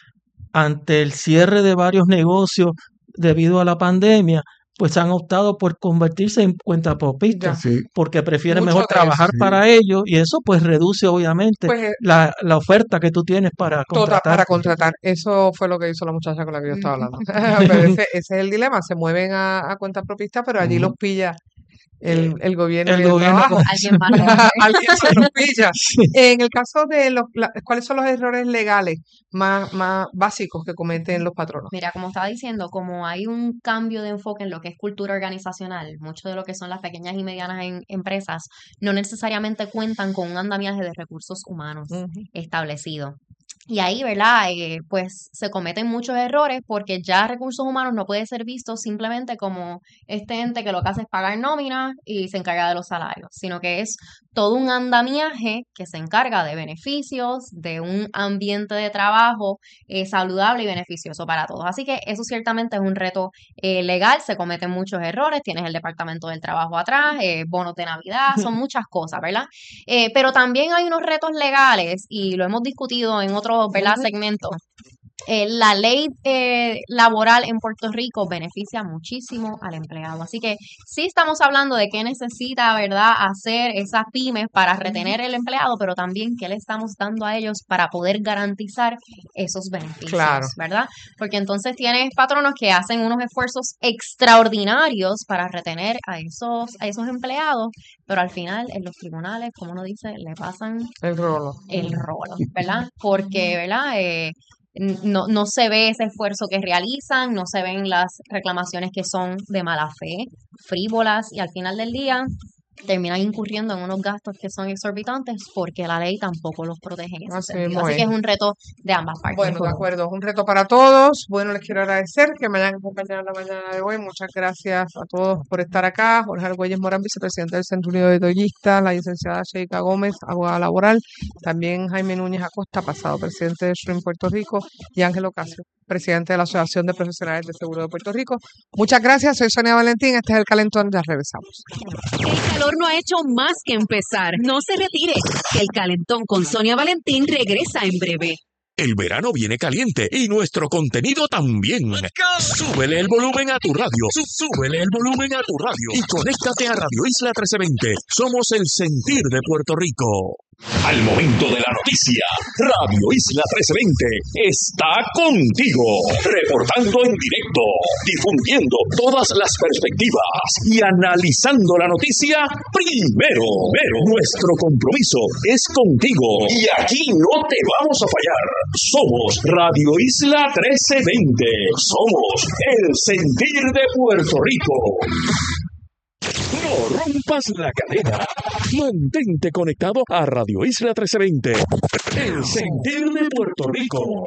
[SPEAKER 10] ante el cierre de varios negocios debido a la pandemia, pues han optado por convertirse en cuentapropistas
[SPEAKER 12] Sí.
[SPEAKER 10] porque prefieren
[SPEAKER 1] Mucho
[SPEAKER 10] mejor
[SPEAKER 1] de eso.
[SPEAKER 10] trabajar
[SPEAKER 12] Sí.
[SPEAKER 10] para ellos y eso pues reduce obviamente
[SPEAKER 1] Pues eh,
[SPEAKER 10] la, la oferta que tú tienes para
[SPEAKER 1] toda
[SPEAKER 10] contratar.
[SPEAKER 1] para contratar. Eso fue lo que hizo la muchacha con la que yo estaba hablando. Pero ese, ese es el dilema. Se mueven a, a cuenta propista, pero allí
[SPEAKER 12] Ujú.
[SPEAKER 1] los pilla el, el gobierno
[SPEAKER 10] El
[SPEAKER 1] y el
[SPEAKER 10] gobierno
[SPEAKER 1] trabajo.
[SPEAKER 11] Alguien más lo hace.
[SPEAKER 1] Alguien se los pilla.
[SPEAKER 10] Sí.
[SPEAKER 1] En el caso de los, la- ¿cuáles son los errores legales más, más básicos que cometen los patronos?
[SPEAKER 11] Mira, como estaba diciendo, como hay un cambio de enfoque en lo que es cultura organizacional, mucho de lo que son las pequeñas y medianas en- empresas no necesariamente cuentan con un andamiaje de recursos humanos
[SPEAKER 1] Ujú.
[SPEAKER 11] establecido. Y ahí, ¿verdad? Eh, pues se cometen muchos errores porque ya recursos humanos no puede ser visto simplemente como este ente que lo que hace es pagar nómina y se encarga de los salarios, sino que es todo un andamiaje que se encarga de beneficios, de un ambiente de trabajo eh, saludable y beneficioso para todos. Así que eso ciertamente es un reto eh, legal, se cometen muchos errores, tienes el Departamento del Trabajo atrás, eh, bonos de Navidad, son muchas cosas, ¿verdad? Eh, pero también hay unos retos legales y lo hemos discutido en otros, ¿verdad?, segmentos. Eh, la ley eh, laboral en Puerto Rico beneficia muchísimo al empleado. Así que sí estamos hablando de qué necesita, ¿verdad?, hacer esas pymes para retener el empleado, pero también qué le estamos dando a ellos para poder garantizar esos beneficios,
[SPEAKER 1] Claro.
[SPEAKER 11] ¿verdad? Porque entonces tienes patronos que hacen unos esfuerzos extraordinarios para retener a esos, a esos empleados, pero al final en los tribunales, como uno dice, le pasan
[SPEAKER 1] El rolo.
[SPEAKER 11] el rolo, ¿verdad? Porque, ¿verdad? Eh, n- no, no se ve ese esfuerzo que realizan, no se ven las reclamaciones que son de mala fe, frívolas, y al final del día terminan incurriendo en unos gastos que son exorbitantes porque la ley tampoco los protege en ese
[SPEAKER 1] Así
[SPEAKER 11] sentido.
[SPEAKER 1] mismo
[SPEAKER 11] Así que
[SPEAKER 1] es.
[SPEAKER 11] es un reto de ambas partes.
[SPEAKER 1] Bueno, de acuerdo, es un reto para todos. Bueno, les quiero agradecer que me hayan acompañado en la mañana de hoy. Muchas gracias a todos por estar acá. Jorge Argüelles Morán, vicepresidente del Centro Unido de Toyistas, la licenciada Sheika Gómez, abogada laboral, también Jaime Núñez Acosta, pasado presidente de Shrimp Puerto Rico, y Ángel Ocasio, presidente de la Asociación de Profesionales de Seguro de Puerto Rico. Muchas gracias, soy Sonia Valentín, este es El Calentón, ya regresamos.
[SPEAKER 5] El calor no ha hecho más que empezar. No se retire. El calentón con Sonia Valentín regresa en breve.
[SPEAKER 7] El verano viene caliente y nuestro contenido también. Súbele el volumen a tu radio. Súbele el volumen a tu radio y conéctate a Radio Isla trece veinte. Somos el sentir de Puerto Rico. Al momento de la noticia, Radio Isla trece veinte está contigo, reportando en directo, difundiendo todas las perspectivas y analizando la noticia primero. Pero nuestro compromiso es contigo y aquí no te vamos a fallar. Somos Radio Isla trece veinte. Somos el sentir de Puerto Rico. No rompas la cadena. Mantente conectado a Radio Isla trece veinte. El sentir de Puerto Rico.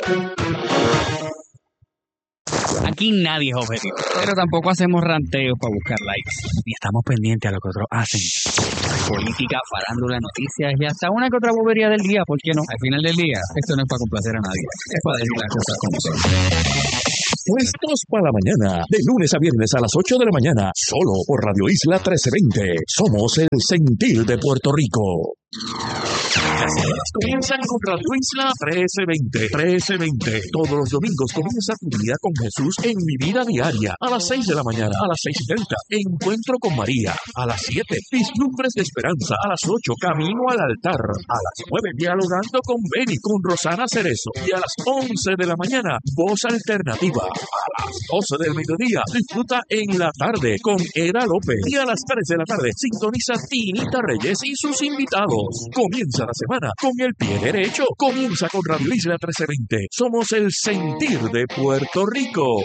[SPEAKER 8] Aquí nadie es objetivo, pero tampoco hacemos ranteos para buscar likes, ni estamos pendientes a lo que otros hacen. Política, farándula, noticias y hasta una que otra bobería del día, ¿por qué no? Al final del día, esto no es para complacer a nadie, es para decir las cosas como son.
[SPEAKER 7] Puestos para la mañana, de lunes a viernes a las ocho de la mañana, solo por Radio Isla trece veinte. Somos el sentir de Puerto Rico. Comienzan con Radio Isla trece veinte. trece veinte. Todos los domingos comienza tu día con Jesús en Mi Vida Diaria. A las seis de la mañana, a las seis y treinta. Encuentro con María. A las siete. Vislumbres de Esperanza. A las ocho. Camino al altar. A las nueve. Dialogando con Beni, con Rosana Cerezo. Y a las once de la mañana, Voz Alternativa. A las doce del mediodía, disfruta en la tarde con Era López. Y a las tres de la tarde, sintoniza Tinita Reyes y sus invitados. Comienza la semana con el pie derecho. Comienza con Radio Isla trece veinte. Somos el sentir de Puerto Rico.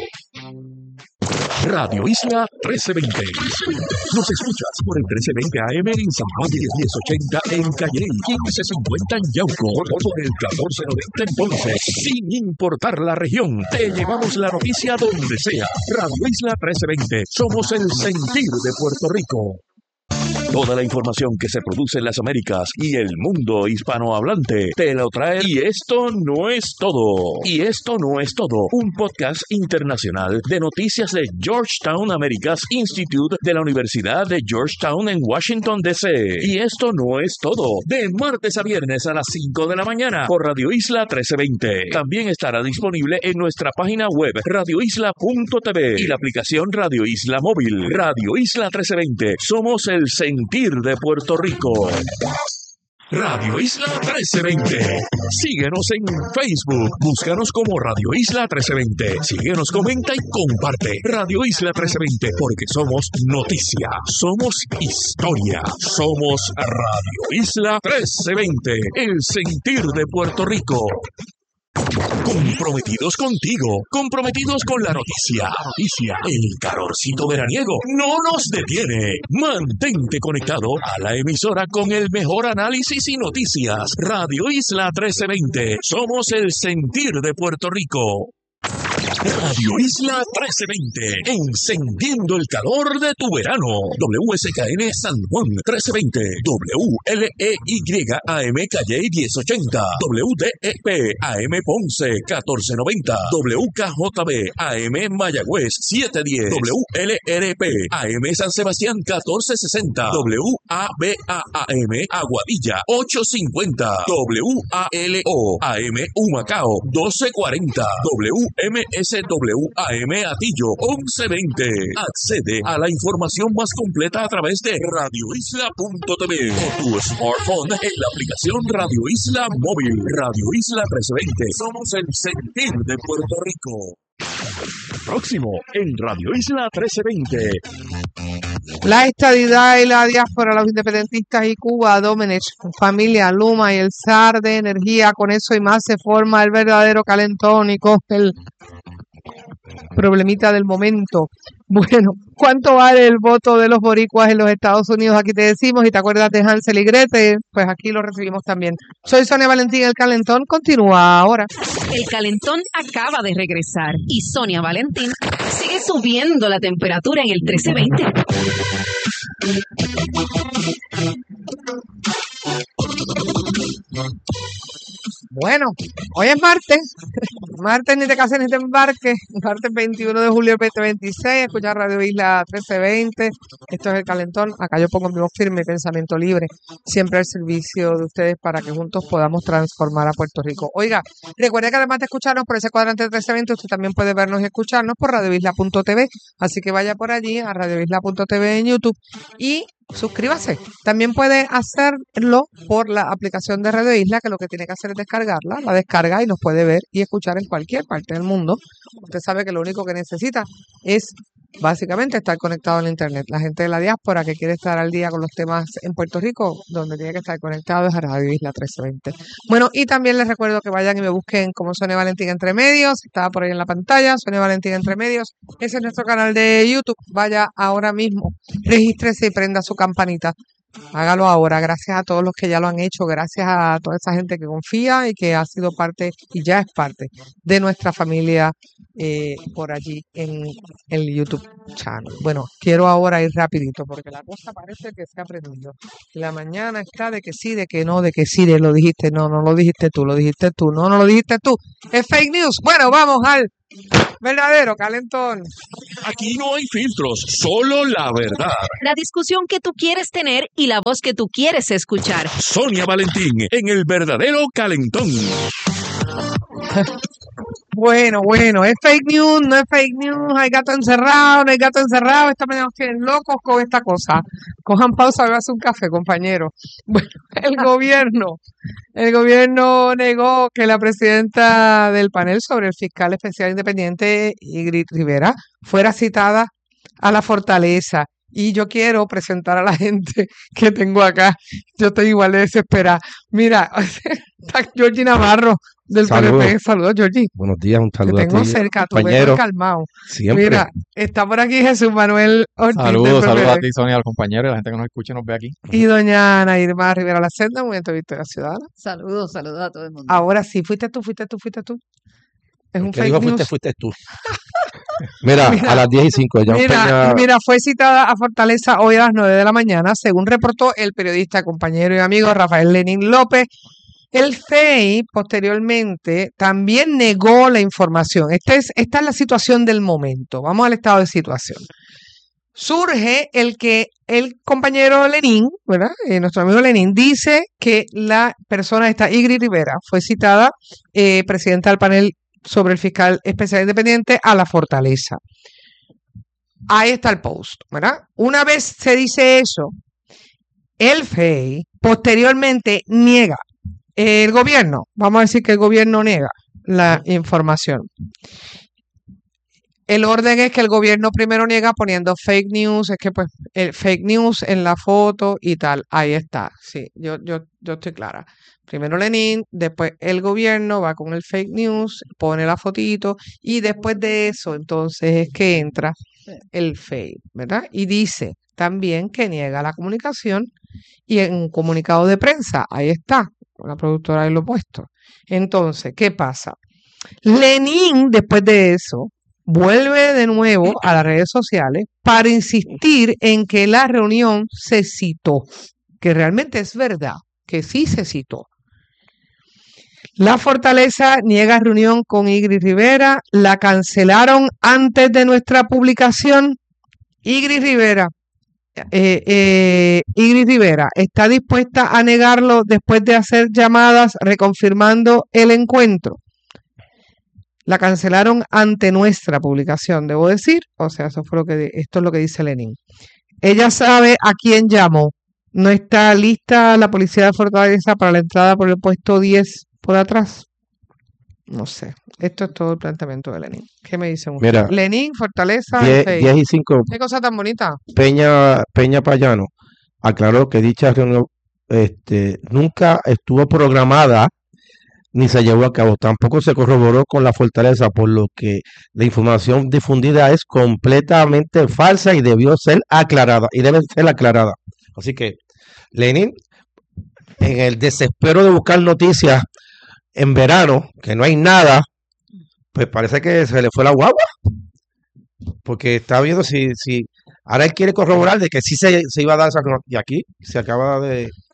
[SPEAKER 7] Radio Isla trece veinte. Nos escuchas por el trece veinte A M en San Juan, diez ochenta en Calle, quince cincuenta en Yauco, por el catorce noventa en Ponce. Sin importar la región, te llevamos la noticia donde sea. Radio Isla trece veinte. Somos el sentir de Puerto Rico. Toda la información que se produce en las Américas y el mundo hispanohablante te lo trae. Y esto no es todo. Y esto no es todo. Un podcast internacional de noticias de Georgetown Americas Institute de la Universidad de Georgetown en Washington, D C Y esto no es todo. De martes a viernes a las cinco de la mañana por Radio Isla trece veinte. También estará disponible en nuestra página web radio isla punto t v y la aplicación Radio Isla Móvil. Radio Isla trece veinte. Somos el sentir de Puerto Rico. Radio Isla trece veinte. Síguenos en Facebook. Búscanos como Radio Isla trece veinte. Síguenos, comenta y comparte. Radio Isla trece veinte, porque somos noticia, somos historia, somos Radio Isla trece veinte. El sentir de Puerto Rico. Comprometidos contigo, comprometidos con la noticia. La noticia, el calorcito veraniego no nos detiene. Mantente conectado a la emisora con el mejor análisis y noticias. Radio Isla trece veinte. Somos el sentir de Puerto Rico. Radio Isla trece veinte, encendiendo el calor de tu verano. W S K N San Juan trece veinte, W L E Y A M Calle diez ochenta, W D E P A M Ponce catorce noventa, W K J B A M Mayagüez setecientos diez, W L R P A M San Sebastián catorce sesenta, W A B A A M Aguadilla ochocientos cincuenta, W A L O A M Humacao doce cuarenta, W M S W A M Atillo once veinte. Accede a la información más completa a través de radio isla punto t v o tu smartphone en la aplicación Radio Isla Móvil. Radio Isla trece veinte. Somos el sentir de Puerto Rico. Próximo en Radio Isla trece veinte.
[SPEAKER 1] La estadidad y la diáspora, los independentistas y Cuba, Domenech, familia, Luma y el zar de energía, con eso y más se forma el verdadero calentónico, el problemita del momento. Bueno, ¿cuánto vale el voto de los boricuas en los Estados Unidos? Aquí te decimos, y te acuerdas de Hansel y Gretel, pues aquí lo recibimos también. Soy Sonia Valentín, el calentón continúa ahora.
[SPEAKER 5] El calentón acaba de regresar y Sonia Valentín sigue subiendo la temperatura en el trece veinte.
[SPEAKER 1] Bueno, hoy es martes, martes ni te cases ni te embarques, martes veintiuno de julio del veinte veintiséis, escuchar Radio Isla trece veinte, esto es El Calentón, acá yo pongo mi voz firme y pensamiento libre, siempre al servicio de ustedes para que juntos podamos transformar a Puerto Rico. Oiga, recuerde que además de escucharnos por ese cuadrante trece veinte, usted también puede vernos y escucharnos por radio isla punto t v, así que vaya por allí a radio isla punto t v en YouTube y suscríbase. También puede hacerlo por la aplicación de Radio Isla, que lo que tiene que hacer es descargarla, la descarga y nos puede ver y escuchar en cualquier parte del mundo. Usted sabe que lo único que necesita es básicamente estar conectado en internet. La gente de la diáspora que quiere estar al día con los temas en Puerto Rico, donde tiene que estar conectado es a Radio Isla trece veinte. Bueno, y también les recuerdo que vayan y me busquen como Sonia Valentín Entre Medios, estaba por ahí en la pantalla, Sonia Valentín Entre Medios, ese es nuestro canal de YouTube. Vaya ahora mismo, regístrese y prenda su campanita. Hágalo ahora, gracias a todos los que ya lo han hecho, gracias a toda esa gente que confía y que ha sido parte y ya es parte de nuestra familia eh, por allí en el YouTube channel. Bueno, quiero ahora ir rapidito porque la cosa parece que se ha aprendido. La mañana está de que sí, de que no, de que sí, de lo dijiste, no, no lo dijiste tú, lo dijiste tú, no, no lo dijiste tú. Es fake news. Bueno, vamos al verdadero calentón.
[SPEAKER 6] Aquí no hay filtros, solo la verdad.
[SPEAKER 5] La discusión que tú quieres tener y la voz que tú quieres escuchar.
[SPEAKER 6] Sonia Valentín en el verdadero calentón.
[SPEAKER 1] Bueno, bueno, es fake news, no es fake news, hay gato encerrado, no hay gato encerrado, esta mañana nos tienen locos con esta cosa. Cojan pausa, hagas un café, compañero. Bueno, el gobierno, el gobierno negó que la presidenta del panel sobre el fiscal especial independiente, Ingrid Rivera, fuera citada a la Fortaleza. Y yo quiero presentar a la gente que tengo acá. Yo estoy igual de desesperada. Mira, está Georgie Navarro del
[SPEAKER 13] Saludos.
[SPEAKER 1] P N P. Saludos, Georgie.
[SPEAKER 13] Buenos días, un
[SPEAKER 1] Te
[SPEAKER 13] saludo a
[SPEAKER 1] tengo
[SPEAKER 13] ti,
[SPEAKER 1] cerca, tú
[SPEAKER 13] compañero.
[SPEAKER 1] ves calmado.
[SPEAKER 13] Siempre.
[SPEAKER 1] Mira, está por aquí Jesús Manuel Ortiz del
[SPEAKER 14] Saludos, saludos a
[SPEAKER 1] P P D
[SPEAKER 14] ti, Sonia, al compañero y a la gente que nos escucha y nos ve aquí.
[SPEAKER 1] y doña Ana Irma Rivera Lacenda, Movimiento de Victoria Ciudadana.
[SPEAKER 15] Saludos, saludos a todo el mundo.
[SPEAKER 1] Ahora sí, fuiste tú, fuiste tú, fuiste tú. Es un
[SPEAKER 13] ¿Qué
[SPEAKER 1] fake
[SPEAKER 13] dijo
[SPEAKER 1] news.
[SPEAKER 13] fuiste, fuiste tú? Mira,
[SPEAKER 1] Mira,
[SPEAKER 13] a las diez y cinco, ya
[SPEAKER 1] Mira,
[SPEAKER 13] Peña,
[SPEAKER 1] mira, fue citada a Fortaleza hoy a las nueve de la mañana, según reportó el periodista, compañero y amigo Rafael Lenín López. El C E I posteriormente también negó la información. Esta es, esta es la situación del momento. Vamos al estado de situación. Surge el que el compañero Lenín, ¿verdad? Eh, nuestro amigo Lenín, dice que la persona esta, Ingrid Rivera, fue citada, eh, presidenta del panel sobre el fiscal especial independiente, a la Fortaleza. Ahí está el post, ¿verdad? Una vez se dice eso, el F E I posteriormente niega. El gobierno, vamos a decir que el gobierno niega la información. El orden es que el gobierno primero niega poniendo fake news, es que pues el fake news en la foto y tal. Ahí está, sí, yo, yo, yo estoy clara. Primero Lenín, después el gobierno va con el fake news, pone la fotito y después de eso entonces es que entra el fake, ¿verdad? Y dice también que niega la comunicación y en un comunicado de prensa, ahí está, la productora ahí lo ha puesto. Entonces, ¿qué pasa? Lenín, después de eso, vuelve de nuevo a las redes sociales para insistir en que la reunión se citó, que realmente es verdad, que sí se citó. La Fortaleza niega reunión con Ingrid Rivera, la cancelaron antes de nuestra publicación. Ingrid Rivera, eh, eh, Ingrid Rivera está dispuesta a negarlo después de hacer llamadas reconfirmando el encuentro. La cancelaron ante nuestra publicación, debo decir. O sea, eso fue lo que esto es lo que dice Lenín. Ella sabe a quién llamó. No está lista la policía de Fortaleza para la entrada por el puesto diez por atrás. No sé. Esto es todo el planteamiento de Lenín. ¿Qué me dicen ustedes?
[SPEAKER 13] Mira,
[SPEAKER 1] Lenín, Fortaleza,
[SPEAKER 13] diez,
[SPEAKER 1] F E I.
[SPEAKER 13] diez y cinco,
[SPEAKER 1] Qué cosa tan bonita.
[SPEAKER 13] Peña, Peña Payano aclaró que dicha reunión este, nunca estuvo programada ni se llevó a cabo. Tampoco se corroboró con la Fortaleza, por lo que la información difundida es completamente falsa y debió ser aclarada, y debe ser aclarada. Así que Lenín, en el desespero de buscar noticias en verano, que no hay nada, pues parece que se le fue la guagua, porque está viendo si, si ahora él quiere corroborar de que sí se, se iba a dar esa reunión, y aquí se acaba de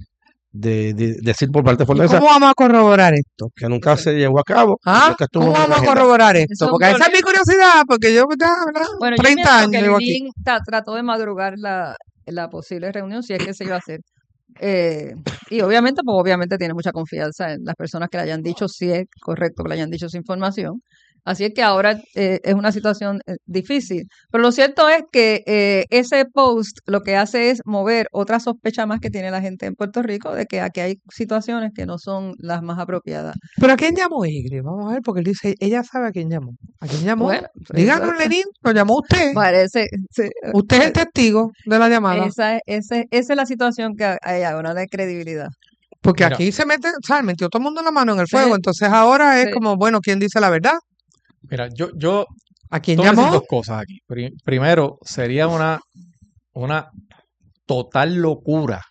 [SPEAKER 13] de, de- decir por parte de
[SPEAKER 1] ¿Y
[SPEAKER 13] Fortaleza
[SPEAKER 1] cómo vamos a corroborar esto?
[SPEAKER 13] que nunca se llevó a cabo.
[SPEAKER 1] ¿Ah?
[SPEAKER 13] nunca estuvo
[SPEAKER 1] ¿Cómo
[SPEAKER 13] en la
[SPEAKER 1] vamos a
[SPEAKER 13] agenda.
[SPEAKER 1] corroborar esto?
[SPEAKER 15] Eso es un
[SPEAKER 1] Porque esa es mi
[SPEAKER 15] problema.
[SPEAKER 1] curiosidad, porque yo ya, ¿verdad?
[SPEAKER 15] Bueno, yo
[SPEAKER 1] treinta
[SPEAKER 15] pienso
[SPEAKER 1] años
[SPEAKER 15] que
[SPEAKER 1] llevo aquí.
[SPEAKER 15] Lenin ta- trató de madrugar la, la posible reunión, si es que se iba a hacer. Eh, y obviamente, pues obviamente tiene mucha confianza en las personas que le hayan dicho si es correcto que le hayan dicho esa información. Así es que ahora eh, es una situación eh, difícil. Pero lo cierto es que eh, ese post lo que hace es mover otra sospecha más que tiene la gente en Puerto Rico de que aquí hay situaciones que no son las más apropiadas.
[SPEAKER 1] ¿Pero a quién llamó Igri? Vamos a ver, porque él dice, ella sabe a quién llamó. ¿A quién llamó?
[SPEAKER 15] Bueno, pues
[SPEAKER 1] Díganos,
[SPEAKER 15] eso-
[SPEAKER 1] Lenín, lo llamó usted.
[SPEAKER 15] Parece, sí,
[SPEAKER 1] Usted es el testigo de la llamada.
[SPEAKER 15] esa, es- ese- esa es la situación que hay ahora de credibilidad.
[SPEAKER 1] Porque
[SPEAKER 14] Mira.
[SPEAKER 1] aquí se mete, ¿sabes? Metió todo el mundo la mano en el fuego.
[SPEAKER 15] Sí.
[SPEAKER 1] Entonces ahora es
[SPEAKER 15] Sí.
[SPEAKER 1] como, bueno, ¿quién dice la verdad?
[SPEAKER 14] Mira, yo, yo
[SPEAKER 1] ¿A quién
[SPEAKER 14] tengo que decir
[SPEAKER 1] llamó?
[SPEAKER 14] dos cosas aquí. Pri- primero, sería una, una total locura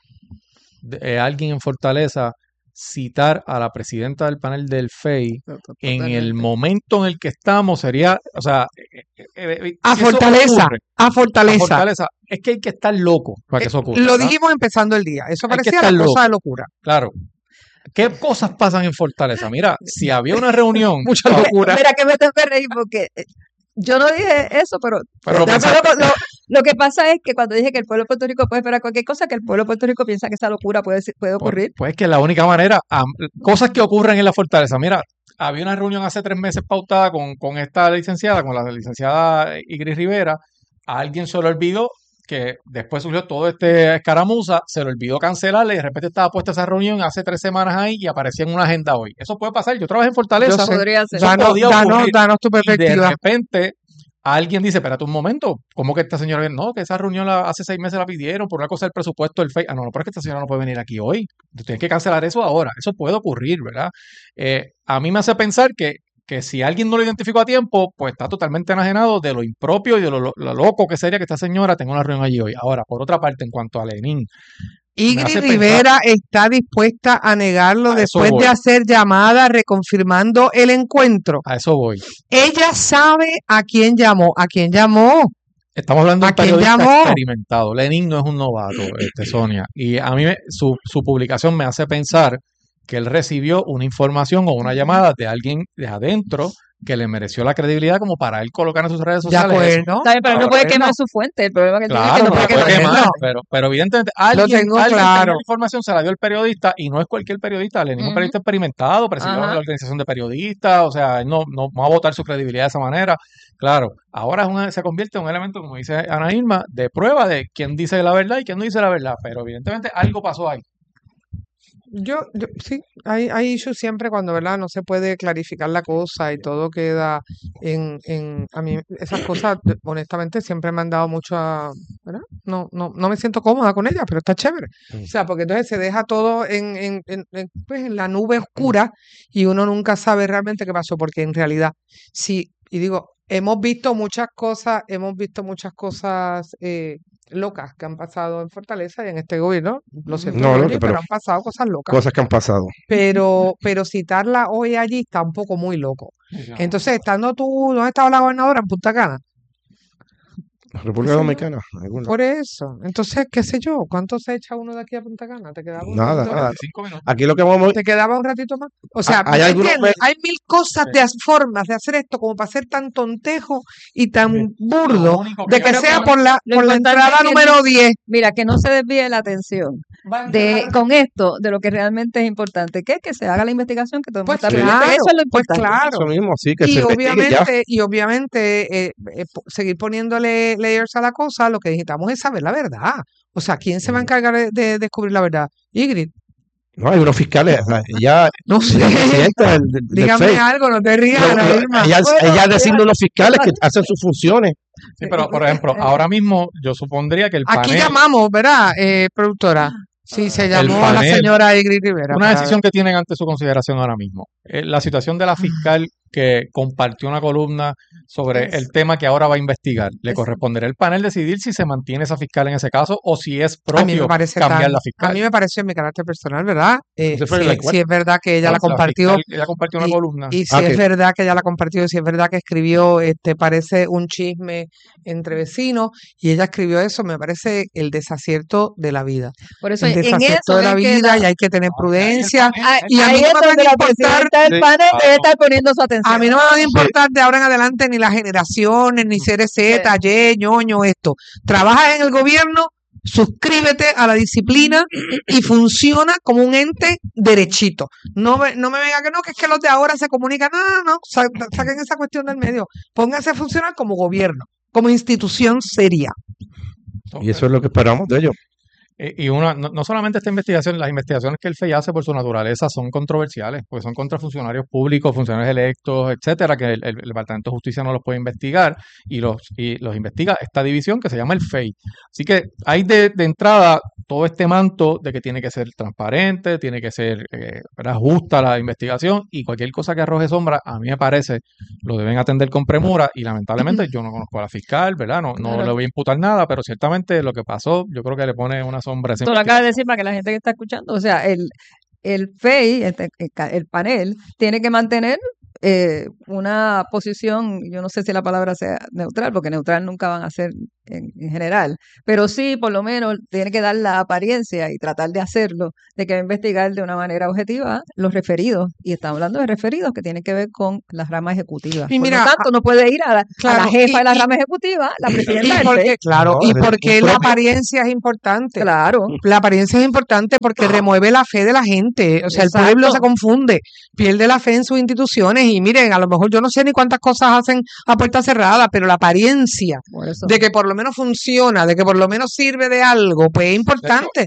[SPEAKER 14] de eh, alguien en Fortaleza citar a la presidenta del panel del F E I en el
[SPEAKER 15] Totalmente.
[SPEAKER 14] momento en el que estamos. Sería, o sea, eh, eh, eh,
[SPEAKER 1] A
[SPEAKER 14] si eso
[SPEAKER 1] Fortaleza,
[SPEAKER 14] ocurre,
[SPEAKER 1] a
[SPEAKER 14] a
[SPEAKER 1] Fortaleza.
[SPEAKER 14] Fortaleza, es que hay que estar loco para que eso ocurra.
[SPEAKER 1] Lo
[SPEAKER 14] ¿verdad?
[SPEAKER 1] dijimos empezando el día. Eso
[SPEAKER 14] Hay que
[SPEAKER 1] parecía
[SPEAKER 14] estar
[SPEAKER 1] la cosa
[SPEAKER 14] loco.
[SPEAKER 1] de locura.
[SPEAKER 14] Claro. ¿Qué cosas pasan en Fortaleza? Mira, si había una reunión,
[SPEAKER 1] Mucha
[SPEAKER 14] ah,
[SPEAKER 1] locura.
[SPEAKER 15] Mira que me tengo que reír porque eh, yo no dije eso, pero,
[SPEAKER 14] pero lo
[SPEAKER 15] de
[SPEAKER 14] pensaste.
[SPEAKER 15] acuerdo con lo, lo que pasa es que cuando dije que el pueblo de Puerto Rico puede esperar cualquier cosa, que el pueblo de Puerto Rico piensa que esa locura puede, ser- puede
[SPEAKER 14] Pues,
[SPEAKER 15] ocurrir.
[SPEAKER 14] pues que la única manera, am- cosas que ocurren en la Fortaleza. Mira, había una reunión hace tres meses pautada con, con esta licenciada, con la licenciada Igris Rivera. A alguien se le olvidó que después surgió todo este escaramuza, se le olvidó cancelarla y de repente estaba puesta esa reunión hace tres semanas ahí y aparecía en una agenda hoy. Eso puede pasar. Yo trabajé en
[SPEAKER 1] Yo
[SPEAKER 14] Fortaleza.
[SPEAKER 1] sé.
[SPEAKER 15] Podría ser.
[SPEAKER 14] Eso
[SPEAKER 1] Danos,
[SPEAKER 14] podía
[SPEAKER 1] danos,
[SPEAKER 14] ocurrir.
[SPEAKER 1] danos tu
[SPEAKER 14] Y de
[SPEAKER 1] perspectiva.
[SPEAKER 14] repente alguien dice, espérate un momento, ¿cómo que esta señora viene? No, que esa reunión la, hace seis meses la pidieron por una cosa del presupuesto del F E I. Ah, no, no, pero es que esta señora no puede venir aquí hoy. Tú tienes que cancelar eso ahora. Eso puede ocurrir, ¿verdad? Eh, a mí me hace pensar que, que si alguien no lo identificó a tiempo, pues está totalmente enajenado de lo impropio y de lo, lo- lo loco que sería que esta señora tenga una reunión allí hoy. Ahora, por otra parte, en cuanto a Lenin, me
[SPEAKER 1] Igri
[SPEAKER 14] hace pensar,
[SPEAKER 1] Rivera está dispuesta a negarlo
[SPEAKER 14] a eso
[SPEAKER 1] después de
[SPEAKER 14] voy,
[SPEAKER 1] hacer llamada reconfirmando el encuentro.
[SPEAKER 14] a eso voy.
[SPEAKER 1] Ella sabe a quién llamó. ¿A quién llamó?
[SPEAKER 14] Estamos hablando de
[SPEAKER 1] ¿A
[SPEAKER 14] un
[SPEAKER 1] quién
[SPEAKER 14] periodista
[SPEAKER 1] llamó?
[SPEAKER 14] experimentado. Lenin no es un novato, este, Sonia. Y a mí me- su, su publicación me hace pensar que él recibió una información o una llamada de alguien de adentro que le mereció la credibilidad como para él colocar en sus redes
[SPEAKER 1] De
[SPEAKER 14] sociales eso.
[SPEAKER 1] acuerdo.
[SPEAKER 15] Está bien, pero él no
[SPEAKER 14] Ahora,
[SPEAKER 15] puede
[SPEAKER 1] Bueno,
[SPEAKER 15] quemar su fuente. El problema que él tiene es que
[SPEAKER 14] claro,
[SPEAKER 15] no
[SPEAKER 14] no
[SPEAKER 15] puede
[SPEAKER 14] la
[SPEAKER 15] quemar.
[SPEAKER 14] puede quemar,
[SPEAKER 1] bueno,
[SPEAKER 14] pero, pero evidentemente
[SPEAKER 1] lo
[SPEAKER 14] alguien,
[SPEAKER 1] tengo
[SPEAKER 14] alguien tenía
[SPEAKER 1] claro.
[SPEAKER 14] la información, se la dio el periodista y no es cualquier periodista. Lenin es un
[SPEAKER 15] Ujú.
[SPEAKER 14] periodista experimentado, presidió
[SPEAKER 15] Ajá.
[SPEAKER 14] la organización de periodistas, o sea, él no, no, no va a votar su credibilidad de esa manera. Claro, ahora es una- se convierte en un elemento, como dice Ana Irma, de prueba de quién dice la verdad y quién no dice la verdad, pero evidentemente algo pasó ahí.
[SPEAKER 1] Yo, yo sí, hay, hay issues siempre cuando, ¿verdad? No se puede clarificar la cosa y todo queda en, en, a mí esas cosas, de- honestamente, siempre me han dado mucha, ¿verdad? No, no, no me siento cómoda con ellas, pero está chévere. O sea, porque entonces se deja todo en, en, en, en, pues, en la nube oscura y uno nunca sabe realmente qué pasó, porque en realidad, sí, y digo, hemos visto muchas cosas, hemos visto muchas cosas eh, locas que han pasado en Fortaleza y en este gobierno. Lo siento,
[SPEAKER 13] No, no,
[SPEAKER 1] Johnny,
[SPEAKER 13] que-
[SPEAKER 1] pero
[SPEAKER 13] pero
[SPEAKER 1] han pasado cosas locas.
[SPEAKER 13] cosas que han pasado.
[SPEAKER 1] Pero, pero citarla hoy allí está un poco muy loco.
[SPEAKER 14] Sí, sí, no.
[SPEAKER 1] Entonces, estando tú, ¿dónde estaba la gobernadora? En Punta Cana.
[SPEAKER 13] República
[SPEAKER 1] ¿Qué sé yo?
[SPEAKER 13] Dominicana, alguna.
[SPEAKER 1] Por eso. Entonces, qué sé yo, ¿cuánto se echa uno de aquí a Punta Cana? ¿Te quedaba un
[SPEAKER 13] Nada,
[SPEAKER 1] ratito
[SPEAKER 13] nada.
[SPEAKER 1] más?
[SPEAKER 14] Cinco minutos.
[SPEAKER 13] Aquí lo que vamos,
[SPEAKER 1] ¿Te quedaba un ratito más? O sea,
[SPEAKER 13] hay
[SPEAKER 1] ¿me
[SPEAKER 13] algunos
[SPEAKER 1] entiendes?
[SPEAKER 13] me-
[SPEAKER 1] Hay mil cosas
[SPEAKER 14] Sí.
[SPEAKER 1] de as- formas de hacer esto como para ser tan tontejo y
[SPEAKER 14] Sí.
[SPEAKER 1] tan
[SPEAKER 14] Lo
[SPEAKER 1] burdo
[SPEAKER 14] único que
[SPEAKER 1] de
[SPEAKER 14] yo
[SPEAKER 1] que
[SPEAKER 15] Pero que
[SPEAKER 1] sea
[SPEAKER 15] no,
[SPEAKER 1] por la,
[SPEAKER 15] lo
[SPEAKER 1] por la
[SPEAKER 15] importante
[SPEAKER 1] entrada
[SPEAKER 15] es que
[SPEAKER 1] número
[SPEAKER 15] no,
[SPEAKER 1] diez.
[SPEAKER 15] mira, que no se desvíe la atención de con esto de lo que realmente es importante, que es que se haga la investigación que todo el mundo
[SPEAKER 1] Pues
[SPEAKER 15] está pidiendo.
[SPEAKER 1] claro,
[SPEAKER 15] Eso es lo
[SPEAKER 1] pues
[SPEAKER 15] importante.
[SPEAKER 1] claro.
[SPEAKER 13] eso mismo, sí, que
[SPEAKER 1] Y
[SPEAKER 13] se investigue ya.
[SPEAKER 1] obviamente, y obviamente eh, eh, po- seguir poniéndole layers a la cosa, lo que necesitamos es saber la verdad. O sea, ¿quién se va a
[SPEAKER 13] Mm.
[SPEAKER 1] encargar de, de descubrir la verdad? Ygritte.
[SPEAKER 13] No, hay unos fiscales, o sea, ella,
[SPEAKER 1] No sé.
[SPEAKER 13] la presidenta del, del, del
[SPEAKER 1] Dígame
[SPEAKER 13] F E I,
[SPEAKER 1] algo, no te rías,
[SPEAKER 13] lo-
[SPEAKER 1] Ana
[SPEAKER 13] lo-
[SPEAKER 1] Irma.
[SPEAKER 13] ella,
[SPEAKER 15] Bueno,
[SPEAKER 13] ella
[SPEAKER 15] mira,
[SPEAKER 13] designa los fiscales que hacen sus funciones.
[SPEAKER 14] Sí, pero por ejemplo, ahora mismo yo supondría que el
[SPEAKER 1] Aquí
[SPEAKER 14] panel,
[SPEAKER 1] llamamos, ¿verdad, eh, productora? Sí, se
[SPEAKER 14] el
[SPEAKER 1] llamó a la
[SPEAKER 14] panel,
[SPEAKER 1] señora Ygritte Rivera
[SPEAKER 14] una
[SPEAKER 1] para
[SPEAKER 14] decisión que tienen ante su consideración ahora mismo. Eh, la situación de la fiscal que compartió una columna sobre
[SPEAKER 1] Es-
[SPEAKER 14] el tema que ahora va a investigar. Le
[SPEAKER 1] es-
[SPEAKER 14] corresponderá al panel decidir si se mantiene esa fiscal en ese caso o si es
[SPEAKER 1] A mí me
[SPEAKER 14] propio
[SPEAKER 1] parece
[SPEAKER 14] cambiar
[SPEAKER 1] tan,
[SPEAKER 14] la
[SPEAKER 1] a
[SPEAKER 14] fiscal.
[SPEAKER 1] mí me pareció en mi carácter personal, ¿verdad? Eh,
[SPEAKER 2] Ese fue
[SPEAKER 1] si,
[SPEAKER 2] la
[SPEAKER 1] si
[SPEAKER 2] encuesta.
[SPEAKER 1] es verdad que ella
[SPEAKER 14] La,
[SPEAKER 1] la
[SPEAKER 14] la
[SPEAKER 1] compartió
[SPEAKER 14] fiscal, ella compartió una
[SPEAKER 1] y,
[SPEAKER 14] columna.
[SPEAKER 1] y si
[SPEAKER 13] Ah,
[SPEAKER 1] es
[SPEAKER 13] que
[SPEAKER 1] verdad que ella la compartió, si es verdad que escribió, este, parece un chisme entre vecinos y ella escribió eso, me parece el desacierto de la vida.
[SPEAKER 15] Por eso
[SPEAKER 1] El
[SPEAKER 15] en
[SPEAKER 1] desacierto
[SPEAKER 15] eso
[SPEAKER 1] de la
[SPEAKER 15] es que
[SPEAKER 1] vida
[SPEAKER 15] la,
[SPEAKER 1] y hay que tener
[SPEAKER 14] No, y ahí el
[SPEAKER 1] prudencia.
[SPEAKER 14] panel,
[SPEAKER 15] ahí,
[SPEAKER 1] Y a mí
[SPEAKER 15] ahí
[SPEAKER 1] no
[SPEAKER 15] es
[SPEAKER 1] me van
[SPEAKER 15] donde
[SPEAKER 1] a
[SPEAKER 15] la
[SPEAKER 1] importar,
[SPEAKER 15] presidenta del
[SPEAKER 2] Sí.
[SPEAKER 15] panel debe
[SPEAKER 14] claro.
[SPEAKER 15] estar poniendo su
[SPEAKER 1] a mí
[SPEAKER 15] atención.
[SPEAKER 1] no me van a
[SPEAKER 2] Sí.
[SPEAKER 1] importar de ahora en adelante ni las generaciones, ni C R Z, Y, ñoño, esto. Trabajas en el gobierno, suscríbete a la disciplina y funciona como un ente derechito. No me, no me venga que no, que es que los de ahora se comunican. No, no, no, sa- saquen esa cuestión del medio. Pónganse a funcionar como gobierno, como institución seria.
[SPEAKER 13] Y eso es lo que esperamos de ellos.
[SPEAKER 14] Eh, Y una, no, no solamente esta investigación, las investigaciones que el F E I hace por su naturaleza son controversiales, porque son contra funcionarios públicos, funcionarios electos, etcétera, que el, el- el Departamento de Justicia no los puede investigar y los, y los investiga esta división que se llama el F E I. Así que hay de, de entrada todo este manto de que tiene que ser transparente, tiene que ser eh, ¿verdad? Justa la investigación y cualquier cosa que arroje sombra, a mí me parece, lo deben atender con premura y lamentablemente yo no conozco a la fiscal, ¿verdad? No, no
[SPEAKER 15] Claro.
[SPEAKER 14] le voy a imputar nada, pero ciertamente lo que pasó, yo creo que le pone una sombra a esa
[SPEAKER 15] Tú lo acabas de
[SPEAKER 14] investigación.
[SPEAKER 15] decir para que la gente que está escuchando, o sea, el, el F E I, este, el, ca- el panel, tiene que mantener eh, una posición, yo no sé si la palabra sea neutral, porque neutral nunca van a ser en, en general, pero sí, por lo menos, tiene que dar la apariencia y tratar de hacerlo, de que va a investigar de una manera objetiva los referidos, y estamos hablando de referidos que tienen que ver con las ramas ejecutivas.
[SPEAKER 1] Y
[SPEAKER 15] Por
[SPEAKER 1] mira,
[SPEAKER 15] lo tanto, no puede ir a la, a la
[SPEAKER 1] claro,
[SPEAKER 15] jefa
[SPEAKER 1] y,
[SPEAKER 15] de la
[SPEAKER 1] y,
[SPEAKER 15] rama ejecutiva, la
[SPEAKER 1] y
[SPEAKER 15] presidenta del
[SPEAKER 1] porque,
[SPEAKER 15] F E I.
[SPEAKER 1] claro,
[SPEAKER 13] No,
[SPEAKER 1] y
[SPEAKER 13] es un
[SPEAKER 1] porque la
[SPEAKER 13] propio.
[SPEAKER 1] apariencia es importante.
[SPEAKER 15] Claro,
[SPEAKER 1] La apariencia es importante porque remueve la fe de la gente. O sea, el pueblo se
[SPEAKER 15] exacto.
[SPEAKER 1] confunde, pierde la fe en sus instituciones. Y miren, a lo mejor yo no sé ni cuántas cosas hacen a puerta cerrada, pero la apariencia
[SPEAKER 15] Por eso.
[SPEAKER 1] de que por lo menos funciona, de que por lo menos sirve de algo, pues es
[SPEAKER 14] De hecho,
[SPEAKER 1] importante.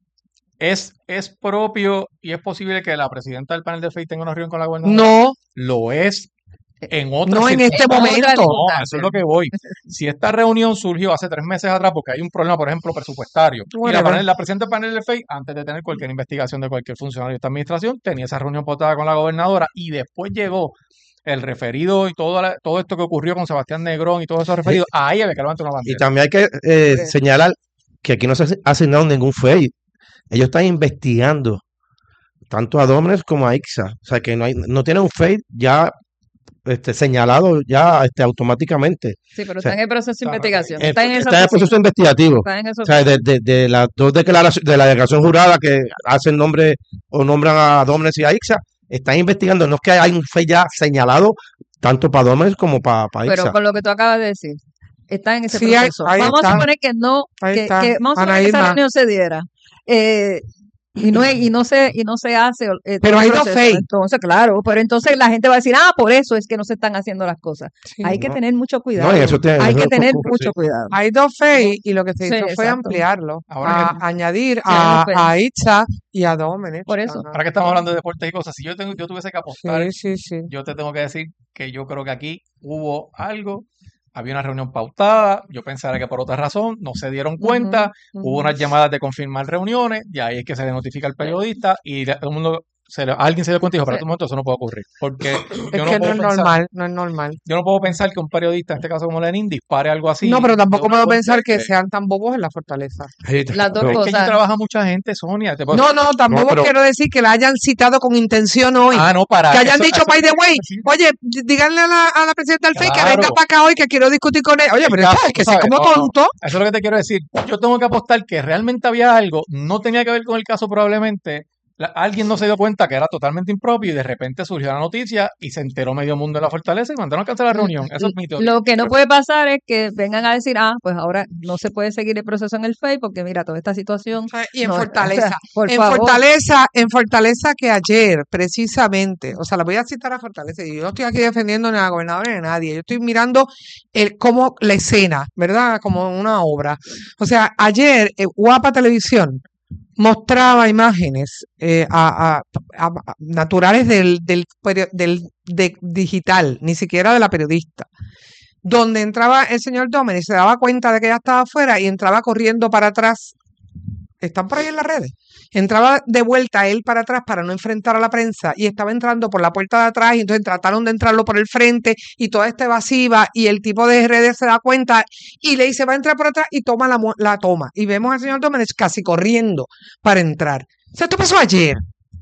[SPEAKER 14] es, es propio y es posible que la presidenta del panel de F E I tenga una reunión con la gobernadora.
[SPEAKER 1] No,
[SPEAKER 14] Lo es en otras
[SPEAKER 1] no en este
[SPEAKER 14] circunstancias.
[SPEAKER 1] momento.
[SPEAKER 14] No, a eso es lo que voy. Si esta reunión surgió hace tres meses atrás porque hay un problema, por ejemplo, presupuestario, y la,
[SPEAKER 1] Whatever.
[SPEAKER 14] panel, la presidenta del panel de F E I, antes de tener cualquier investigación de cualquier funcionario de esta administración, tenía esa reunión potada con la gobernadora y después llegó el referido y todo, la- todo esto que ocurrió con Sebastián Negrón y todos esos
[SPEAKER 13] Eh,
[SPEAKER 14] referidos, ahí había que levantar una
[SPEAKER 13] Y
[SPEAKER 14] bandera.
[SPEAKER 13] también hay que eh, señalar que aquí no se ha asignado ningún F E I. Ellos están investigando tanto a Domnes como a Ixa. O sea que no hay, no tienen un F E I ya este, señalado ya este, automáticamente.
[SPEAKER 15] Sí, pero
[SPEAKER 13] O sea,
[SPEAKER 15] está en el proceso de investigación.
[SPEAKER 13] eh,
[SPEAKER 15] Está en esa
[SPEAKER 13] está en el proceso
[SPEAKER 15] oficina.
[SPEAKER 13] investigativo.
[SPEAKER 15] Está en esa
[SPEAKER 13] O sea, de, de, de las dos declaraciones, de la declaración jurada que hacen nombre o nombran a Domnes y a Ixa, están investigando. No es que hay un F E I ya señalado tanto para Domnes como para, para
[SPEAKER 15] Pero
[SPEAKER 13] Ixa.
[SPEAKER 15] con lo que tú acabas de decir, está en ese
[SPEAKER 1] Sí, ahí,
[SPEAKER 15] proceso.
[SPEAKER 1] ahí
[SPEAKER 15] Vamos a
[SPEAKER 1] está.
[SPEAKER 15] suponer que no,
[SPEAKER 1] Ahí
[SPEAKER 15] que,
[SPEAKER 1] está.
[SPEAKER 15] que vamos a
[SPEAKER 1] Ana
[SPEAKER 15] suponer que esa
[SPEAKER 1] Irma.
[SPEAKER 15] reunión se diera. Eh, y no, y no se, y no se hace eh,
[SPEAKER 1] Pero
[SPEAKER 15] todo el
[SPEAKER 1] hay dos
[SPEAKER 15] proceso.
[SPEAKER 1] F E I.
[SPEAKER 15] Entonces, claro, pero entonces la gente va a decir, ah, por eso es que no se están haciendo las cosas.
[SPEAKER 1] Sí.
[SPEAKER 15] Hay que
[SPEAKER 13] No,
[SPEAKER 15] tener mucho
[SPEAKER 13] no,
[SPEAKER 15] cuidado.
[SPEAKER 13] y eso tiene,
[SPEAKER 15] Hay
[SPEAKER 13] eso
[SPEAKER 15] que tener
[SPEAKER 13] ocurre, sí.
[SPEAKER 15] mucho cuidado.
[SPEAKER 1] Hay dos F E I y lo que se
[SPEAKER 15] Sí,
[SPEAKER 1] hizo fue
[SPEAKER 15] exacto.
[SPEAKER 1] ampliarlo,
[SPEAKER 14] Ahora
[SPEAKER 1] a
[SPEAKER 14] que,
[SPEAKER 1] añadir
[SPEAKER 15] Sí, hay un
[SPEAKER 1] a,
[SPEAKER 15] F E I.
[SPEAKER 1] a Itza y a Domenech.
[SPEAKER 15] Por eso.
[SPEAKER 1] Ajá.
[SPEAKER 14] ahora que estamos hablando de deportes y cosas, si yo, tengo, yo tuviese que apostar,
[SPEAKER 1] Sí, sí, sí.
[SPEAKER 14] yo te tengo que decir que yo creo que aquí hubo algo, había una reunión pautada, yo pensara que por otra razón no se dieron
[SPEAKER 15] Ujú,
[SPEAKER 14] cuenta, hubo
[SPEAKER 15] ujú.
[SPEAKER 14] unas llamadas de confirmar reuniones, y ahí es que se le notifica al periodista y la- todo el mundo, se le- alguien se dio cuenta y dijo,
[SPEAKER 15] Sí.
[SPEAKER 14] para un momento eso no puede ocurrir, porque
[SPEAKER 1] Es
[SPEAKER 14] yo
[SPEAKER 1] que
[SPEAKER 14] no
[SPEAKER 1] no
[SPEAKER 14] puedo
[SPEAKER 1] es
[SPEAKER 14] pensar,
[SPEAKER 1] normal, no es normal.
[SPEAKER 14] yo no puedo pensar que un periodista, en este caso como Lenin, dispare algo así
[SPEAKER 1] No, pero
[SPEAKER 14] de
[SPEAKER 1] tampoco
[SPEAKER 14] una
[SPEAKER 1] puedo
[SPEAKER 14] fuente
[SPEAKER 1] pensar que
[SPEAKER 14] que-
[SPEAKER 1] sean tan bobos en la fortaleza.
[SPEAKER 13] Sí,
[SPEAKER 15] Las dos
[SPEAKER 14] es que allí
[SPEAKER 15] cosas.
[SPEAKER 14] trabaja mucha gente, Sonia. Te puedo-
[SPEAKER 1] No, no,
[SPEAKER 13] no,
[SPEAKER 1] tampoco
[SPEAKER 13] pero
[SPEAKER 1] quiero decir que la hayan citado con intención hoy.
[SPEAKER 14] Ah, no, para
[SPEAKER 1] Que hayan
[SPEAKER 14] eso,
[SPEAKER 1] dicho,
[SPEAKER 14] eso
[SPEAKER 1] by
[SPEAKER 14] es
[SPEAKER 1] the
[SPEAKER 14] lo que
[SPEAKER 1] way,
[SPEAKER 14] quiero decir.
[SPEAKER 1] oye, d- díganle a la, a la presidenta del F E I que venga
[SPEAKER 14] Claro.
[SPEAKER 1] para acá hoy que quiero discutir con ella. Oye,
[SPEAKER 14] El
[SPEAKER 1] pero
[SPEAKER 14] caso,
[SPEAKER 1] ¿sabes?
[SPEAKER 14] tú
[SPEAKER 1] Que soy
[SPEAKER 14] sabes,
[SPEAKER 1] como
[SPEAKER 14] no, no,
[SPEAKER 1] tonto.
[SPEAKER 14] eso es lo que te quiero decir. Yo tengo que apostar que realmente había algo, no tenía que ver con el caso probablemente. La- alguien no se dio cuenta que era totalmente impropio y de repente surgió la noticia y se enteró medio mundo de la fortaleza y mandaron a cancelar la reunión. Eso es mi teoría.
[SPEAKER 15] Lo que no puede pasar es que vengan a decir, ah, pues ahora no se puede seguir el proceso en el F E I porque mira, toda esta situación.
[SPEAKER 1] O sea, Y en
[SPEAKER 15] no, o sea,
[SPEAKER 1] Fortaleza,
[SPEAKER 15] por
[SPEAKER 1] en
[SPEAKER 15] favor.
[SPEAKER 1] Fortaleza, en Fortaleza que ayer, precisamente, o sea, la voy a citar a Fortaleza, y yo no estoy aquí defendiendo ni a la gobernadora ni a nadie, yo estoy mirando el, como la escena, ¿verdad? Como una obra. O sea, ayer, eh, Guapa Televisión mostraba imágenes eh, a, a- a- a- naturales del, del, perio- del de digital, ni siquiera de la periodista, donde entraba el señor Domen y se daba cuenta de que ella estaba afuera y entraba corriendo para atrás están por ahí en las redes. Entraba de vuelta él para atrás para no enfrentar a la prensa y estaba entrando por la puerta de atrás y entonces trataron de entrarlo por el frente y toda esta evasiva y el tipo de redes se da cuenta y le dice va a entrar por atrás y toma la, la toma. Y vemos al señor Domenech casi corriendo para entrar. O sea, esto pasó ayer.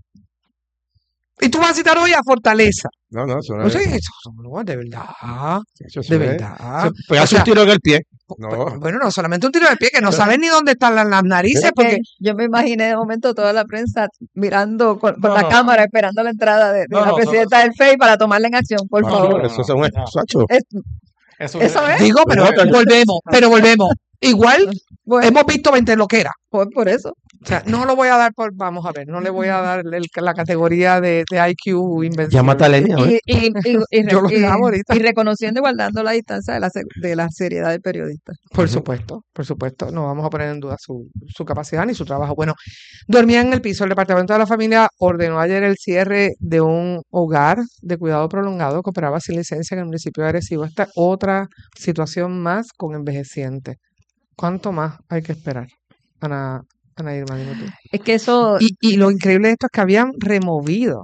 [SPEAKER 1] Y tú vas a citar hoy a Fortaleza.
[SPEAKER 13] No, no, eso no
[SPEAKER 1] O sea,
[SPEAKER 13] es.
[SPEAKER 1] eso, no, de verdad.
[SPEAKER 13] Eso
[SPEAKER 1] De
[SPEAKER 13] es.
[SPEAKER 1] verdad.
[SPEAKER 13] Se pega
[SPEAKER 1] O sea,
[SPEAKER 13] un tiro en el pie. No.
[SPEAKER 1] bueno, no solamente un tiro de pie, que no saben ni dónde están las, las narices,
[SPEAKER 15] Es que
[SPEAKER 1] porque
[SPEAKER 15] yo me imaginé de momento toda la prensa mirando con, con
[SPEAKER 14] No,
[SPEAKER 15] la
[SPEAKER 14] no.
[SPEAKER 15] cámara, esperando la entrada de, de
[SPEAKER 14] No,
[SPEAKER 15] la
[SPEAKER 14] no,
[SPEAKER 15] presidenta del F E I para tomarla en acción, por
[SPEAKER 14] No,
[SPEAKER 15] favor.
[SPEAKER 14] no,
[SPEAKER 13] Eso es un sacho.
[SPEAKER 15] Es-
[SPEAKER 14] Eso,
[SPEAKER 15] eso es.
[SPEAKER 1] digo, pero
[SPEAKER 13] Bueno,
[SPEAKER 1] volvemos, pero volvemos. Igual
[SPEAKER 15] Bueno,
[SPEAKER 1] hemos visto veinte loqueras.
[SPEAKER 15] por, por eso.
[SPEAKER 1] O sea, no lo voy a dar por, vamos a ver, no le voy a dar el- la categoría de, de I Q invencible.
[SPEAKER 13] Llámate a Lenia, ¿ves?
[SPEAKER 15] Y, y, y, y, re-
[SPEAKER 1] Yo lo
[SPEAKER 15] y-
[SPEAKER 1] llamo ahorita.
[SPEAKER 15] y reconociendo y guardando la distancia de la, se- de la seriedad del periodista.
[SPEAKER 1] Por supuesto, por supuesto, no vamos a poner en duda su, su capacidad ni su trabajo. Bueno, dormía en el piso. El Departamento de la Familia ordenó ayer el cierre de un hogar de cuidado prolongado que operaba sin licencia en el municipio de Arecibo. Esta es otra situación más con envejecientes. ¿Cuánto más hay que esperar? Ana, Ana Irma, dime tú.
[SPEAKER 15] Es que eso,
[SPEAKER 1] Y, y lo increíble de esto es que habían removido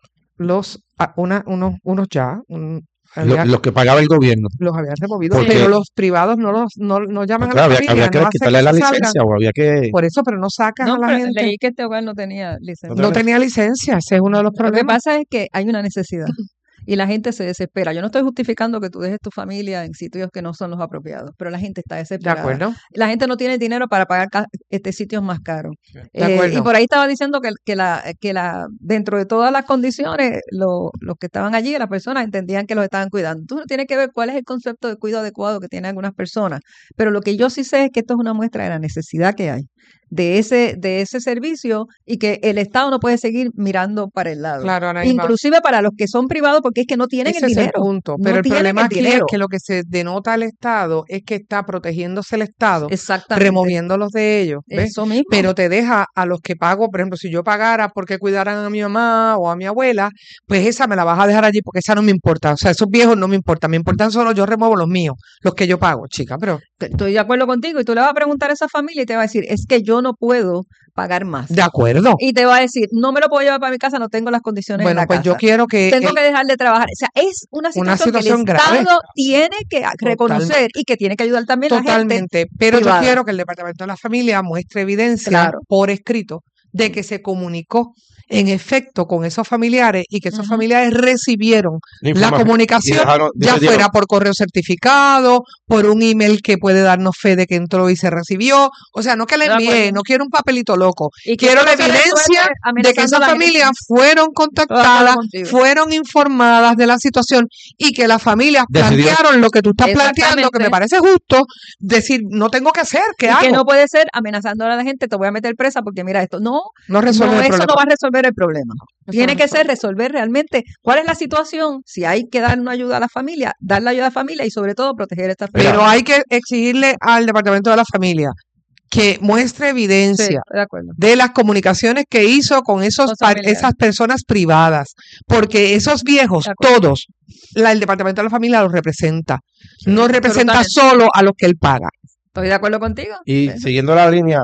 [SPEAKER 1] los, a- una, unos, unos ya, un-
[SPEAKER 13] Lo,
[SPEAKER 1] había-
[SPEAKER 13] lo que pagaba el gobierno.
[SPEAKER 1] los habían removido,
[SPEAKER 13] Porque-
[SPEAKER 1] pero los privados no los no, no llaman
[SPEAKER 13] Claro,
[SPEAKER 1] a la
[SPEAKER 13] había,
[SPEAKER 1] familia,
[SPEAKER 13] había que
[SPEAKER 1] no hacen
[SPEAKER 13] quitarle
[SPEAKER 1] que
[SPEAKER 13] la
[SPEAKER 1] se salgan.
[SPEAKER 13] licencia o había que.
[SPEAKER 1] Por eso, pero no sacas
[SPEAKER 15] no,
[SPEAKER 1] a la
[SPEAKER 15] pero
[SPEAKER 1] gente.
[SPEAKER 15] leí que este hogar no tenía licencia.
[SPEAKER 1] No tenía licencia, ese es uno de los
[SPEAKER 15] Lo que
[SPEAKER 1] problemas.
[SPEAKER 15] pasa es que hay una necesidad y la gente se desespera. Yo no estoy justificando que tú dejes tu familia en sitios que no son los apropiados, pero la gente está
[SPEAKER 1] De
[SPEAKER 15] desesperada.
[SPEAKER 1] acuerdo.
[SPEAKER 15] La gente no tiene dinero para pagar ca- este sitios más caros.
[SPEAKER 1] De
[SPEAKER 15] Eh,
[SPEAKER 1] acuerdo.
[SPEAKER 15] y por ahí estaba diciendo que, que la que la dentro de todas las condiciones, lo- los que estaban allí, las personas entendían que los estaban cuidando. Tú no tienes que ver cuál es el concepto de cuidado adecuado que tienen algunas personas, pero lo que yo sí sé es que esto es una muestra de la necesidad que hay de ese de ese servicio y que el Estado no puede seguir mirando para el lado.
[SPEAKER 1] Claro, Ana Irma,
[SPEAKER 15] Inclusive para los que son privados porque es que no tienen
[SPEAKER 1] ese
[SPEAKER 15] el
[SPEAKER 1] es el
[SPEAKER 15] dinero.
[SPEAKER 1] punto.
[SPEAKER 15] No
[SPEAKER 1] Pero el
[SPEAKER 15] tienen
[SPEAKER 1] problema
[SPEAKER 15] el
[SPEAKER 1] aquí es
[SPEAKER 15] dinero.
[SPEAKER 1] que lo que se denota al Estado es que está protegiéndose el Estado,
[SPEAKER 15] Exactamente.
[SPEAKER 1] removiéndolos de ellos, ¿ves?
[SPEAKER 15] Eso mismo.
[SPEAKER 1] Pero te deja a los que pago, por ejemplo, si yo pagara porque cuidaran a mi mamá o a mi abuela, pues esa me la vas a dejar allí porque esa no me importa. O sea, esos viejos no me importan, me importan solo, yo remuevo los míos, los que yo pago, chica, pero
[SPEAKER 15] Estoy de acuerdo contigo y tú le vas a preguntar a esa familia y te va a decir, es que yo no puedo pagar más.
[SPEAKER 1] de acuerdo.
[SPEAKER 15] Y te va a decir, no me lo puedo llevar para mi casa, no tengo las condiciones en
[SPEAKER 1] Bueno,
[SPEAKER 15] la
[SPEAKER 1] pues
[SPEAKER 15] casa.
[SPEAKER 1] yo quiero que
[SPEAKER 15] Tengo
[SPEAKER 1] el-
[SPEAKER 15] que dejar de trabajar. O sea, es una situación,
[SPEAKER 1] Una situación
[SPEAKER 15] que el
[SPEAKER 1] grave.
[SPEAKER 15] Estado tiene que reconocer
[SPEAKER 1] Totalmente.
[SPEAKER 15] y que tiene que ayudar también la gente.
[SPEAKER 1] Totalmente, pero
[SPEAKER 15] privada.
[SPEAKER 1] yo quiero que el Departamento de la Familia muestre evidencia
[SPEAKER 15] Claro.
[SPEAKER 1] por escrito de que se comunicó en efecto con esos familiares y que esos
[SPEAKER 15] Ujú.
[SPEAKER 1] familiares recibieron
[SPEAKER 13] La
[SPEAKER 1] la
[SPEAKER 13] información.
[SPEAKER 1] comunicación,
[SPEAKER 13] Y dejaron-
[SPEAKER 1] ya
[SPEAKER 13] decidieron.
[SPEAKER 1] fuera por correo certificado, por un email que puede darnos fe de que entró y se recibió. O sea, no que le
[SPEAKER 15] De acuerdo.
[SPEAKER 1] envíe, no quiero un papelito loco.
[SPEAKER 15] Y que
[SPEAKER 1] Quiero
[SPEAKER 15] esto
[SPEAKER 1] la
[SPEAKER 15] no se resuelve
[SPEAKER 1] evidencia de que
[SPEAKER 15] amenazando
[SPEAKER 1] esas
[SPEAKER 15] a la gente.
[SPEAKER 1] familias fueron
[SPEAKER 15] Estoy de
[SPEAKER 1] contactadas,
[SPEAKER 15] acuerdo contigo.
[SPEAKER 1] fueron informadas de la situación y que las familias
[SPEAKER 13] Decidió.
[SPEAKER 1] plantearon lo que tú estás planteando, que me
[SPEAKER 15] Exactamente.
[SPEAKER 1] parece justo, decir, no tengo que hacer, ¿qué
[SPEAKER 15] Y
[SPEAKER 1] hago?
[SPEAKER 15] que no puede ser amenazando a la gente, te voy a meter presa porque mira esto. No,
[SPEAKER 1] No resuelve
[SPEAKER 15] no,
[SPEAKER 1] el
[SPEAKER 15] eso
[SPEAKER 1] problema.
[SPEAKER 15] no va a resolver el problema.
[SPEAKER 1] Eso
[SPEAKER 15] Tiene
[SPEAKER 1] no
[SPEAKER 15] que ser
[SPEAKER 1] resuelve.
[SPEAKER 15] resolver realmente cuál es la situación, si hay que dar una ayuda a la familia, dar la ayuda a la familia y sobre todo proteger a estas personas.
[SPEAKER 1] Pero hay que exigirle al Departamento de la Familia que muestre
[SPEAKER 15] Sí,
[SPEAKER 1] evidencia
[SPEAKER 15] estoy de acuerdo.
[SPEAKER 1] de las comunicaciones que hizo con esos
[SPEAKER 15] Con
[SPEAKER 1] par-
[SPEAKER 15] familiares.
[SPEAKER 1] esas personas privadas, porque esos viejos,
[SPEAKER 15] De acuerdo.
[SPEAKER 1] todos, la, el Departamento de la Familia los representa, no representa
[SPEAKER 15] absolutamente.
[SPEAKER 1] solo a los que él paga.
[SPEAKER 15] Estoy de acuerdo contigo.
[SPEAKER 13] Y
[SPEAKER 15] Sí.
[SPEAKER 13] siguiendo la línea,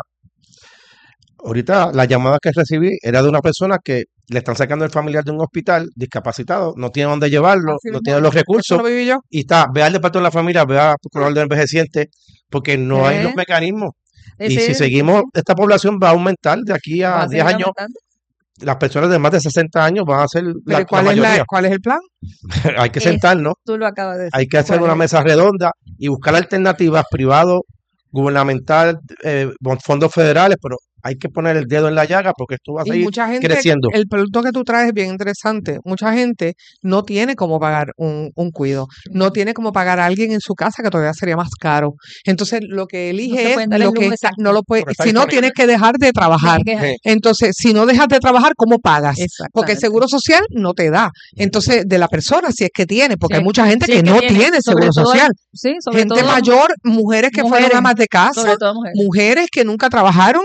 [SPEAKER 13] ahorita la llamada que recibí era de una persona que le están sacando el familiar de un hospital discapacitado, no tiene dónde llevarlo,
[SPEAKER 1] Así
[SPEAKER 13] no
[SPEAKER 1] mismo,
[SPEAKER 13] tiene los
[SPEAKER 1] eso
[SPEAKER 13] recursos,
[SPEAKER 1] lo viví yo.
[SPEAKER 13] y está, ve al departamento de la familia, ve al procurador del envejeciente, porque no hay
[SPEAKER 15] ¿Eh?
[SPEAKER 13] los mecanismos.
[SPEAKER 15] Eh,
[SPEAKER 13] Y
[SPEAKER 15] sí,
[SPEAKER 13] si seguimos, esta población va a aumentar de aquí
[SPEAKER 15] va
[SPEAKER 13] a
[SPEAKER 15] a
[SPEAKER 13] diez
[SPEAKER 15] seguir
[SPEAKER 13] años.
[SPEAKER 15] aumentando.
[SPEAKER 13] Las personas de más de sesenta años van a ser la,
[SPEAKER 1] Pero
[SPEAKER 13] la
[SPEAKER 1] ¿cuál, es la-
[SPEAKER 13] mayoría.
[SPEAKER 1] ¿cuál es el plan?
[SPEAKER 13] Hay que
[SPEAKER 15] Es-
[SPEAKER 13] sentarnos,
[SPEAKER 15] Tú lo acabas de decir.
[SPEAKER 13] hay que hacer
[SPEAKER 15] ¿Cuál
[SPEAKER 13] una
[SPEAKER 15] es?
[SPEAKER 13] mesa redonda y buscar alternativas privado, gubernamental, eh, fondos federales, pero hay que poner el dedo en la llaga porque esto va a
[SPEAKER 1] Y
[SPEAKER 13] seguir
[SPEAKER 1] mucha gente,
[SPEAKER 13] creciendo.
[SPEAKER 1] el producto que tú traes es bien interesante. Mucha gente no tiene cómo pagar un, un cuido, no tiene cómo pagar a alguien en su casa, que todavía sería más caro. Entonces, lo que
[SPEAKER 15] No
[SPEAKER 1] elige
[SPEAKER 15] se
[SPEAKER 1] es
[SPEAKER 15] pueden dar el
[SPEAKER 1] lo que
[SPEAKER 15] lujo,
[SPEAKER 1] está,
[SPEAKER 15] exacto.
[SPEAKER 1] no lo puede,
[SPEAKER 13] Porque está
[SPEAKER 1] si no
[SPEAKER 13] disponible.
[SPEAKER 1] tienes que dejar de trabajar.
[SPEAKER 15] Tienes que-
[SPEAKER 13] Sí.
[SPEAKER 1] Entonces, si no dejas de trabajar, ¿cómo pagas? Porque
[SPEAKER 15] Exactamente.
[SPEAKER 1] el seguro social no te da. Entonces, de la persona, si es que tiene, porque
[SPEAKER 15] Sí,
[SPEAKER 1] hay mucha gente
[SPEAKER 15] sí,
[SPEAKER 1] que
[SPEAKER 15] que
[SPEAKER 1] no
[SPEAKER 15] tiene,
[SPEAKER 1] tiene
[SPEAKER 15] sobre
[SPEAKER 1] seguro
[SPEAKER 15] todo-
[SPEAKER 1] social.
[SPEAKER 15] Sí, sobre
[SPEAKER 1] Gente
[SPEAKER 15] todo
[SPEAKER 1] mayor, mujeres que fueron
[SPEAKER 15] mujeres,
[SPEAKER 1] amas de casa,
[SPEAKER 15] sobre todo mujeres.
[SPEAKER 1] mujeres que nunca trabajaron, que no
[SPEAKER 15] O
[SPEAKER 1] tienen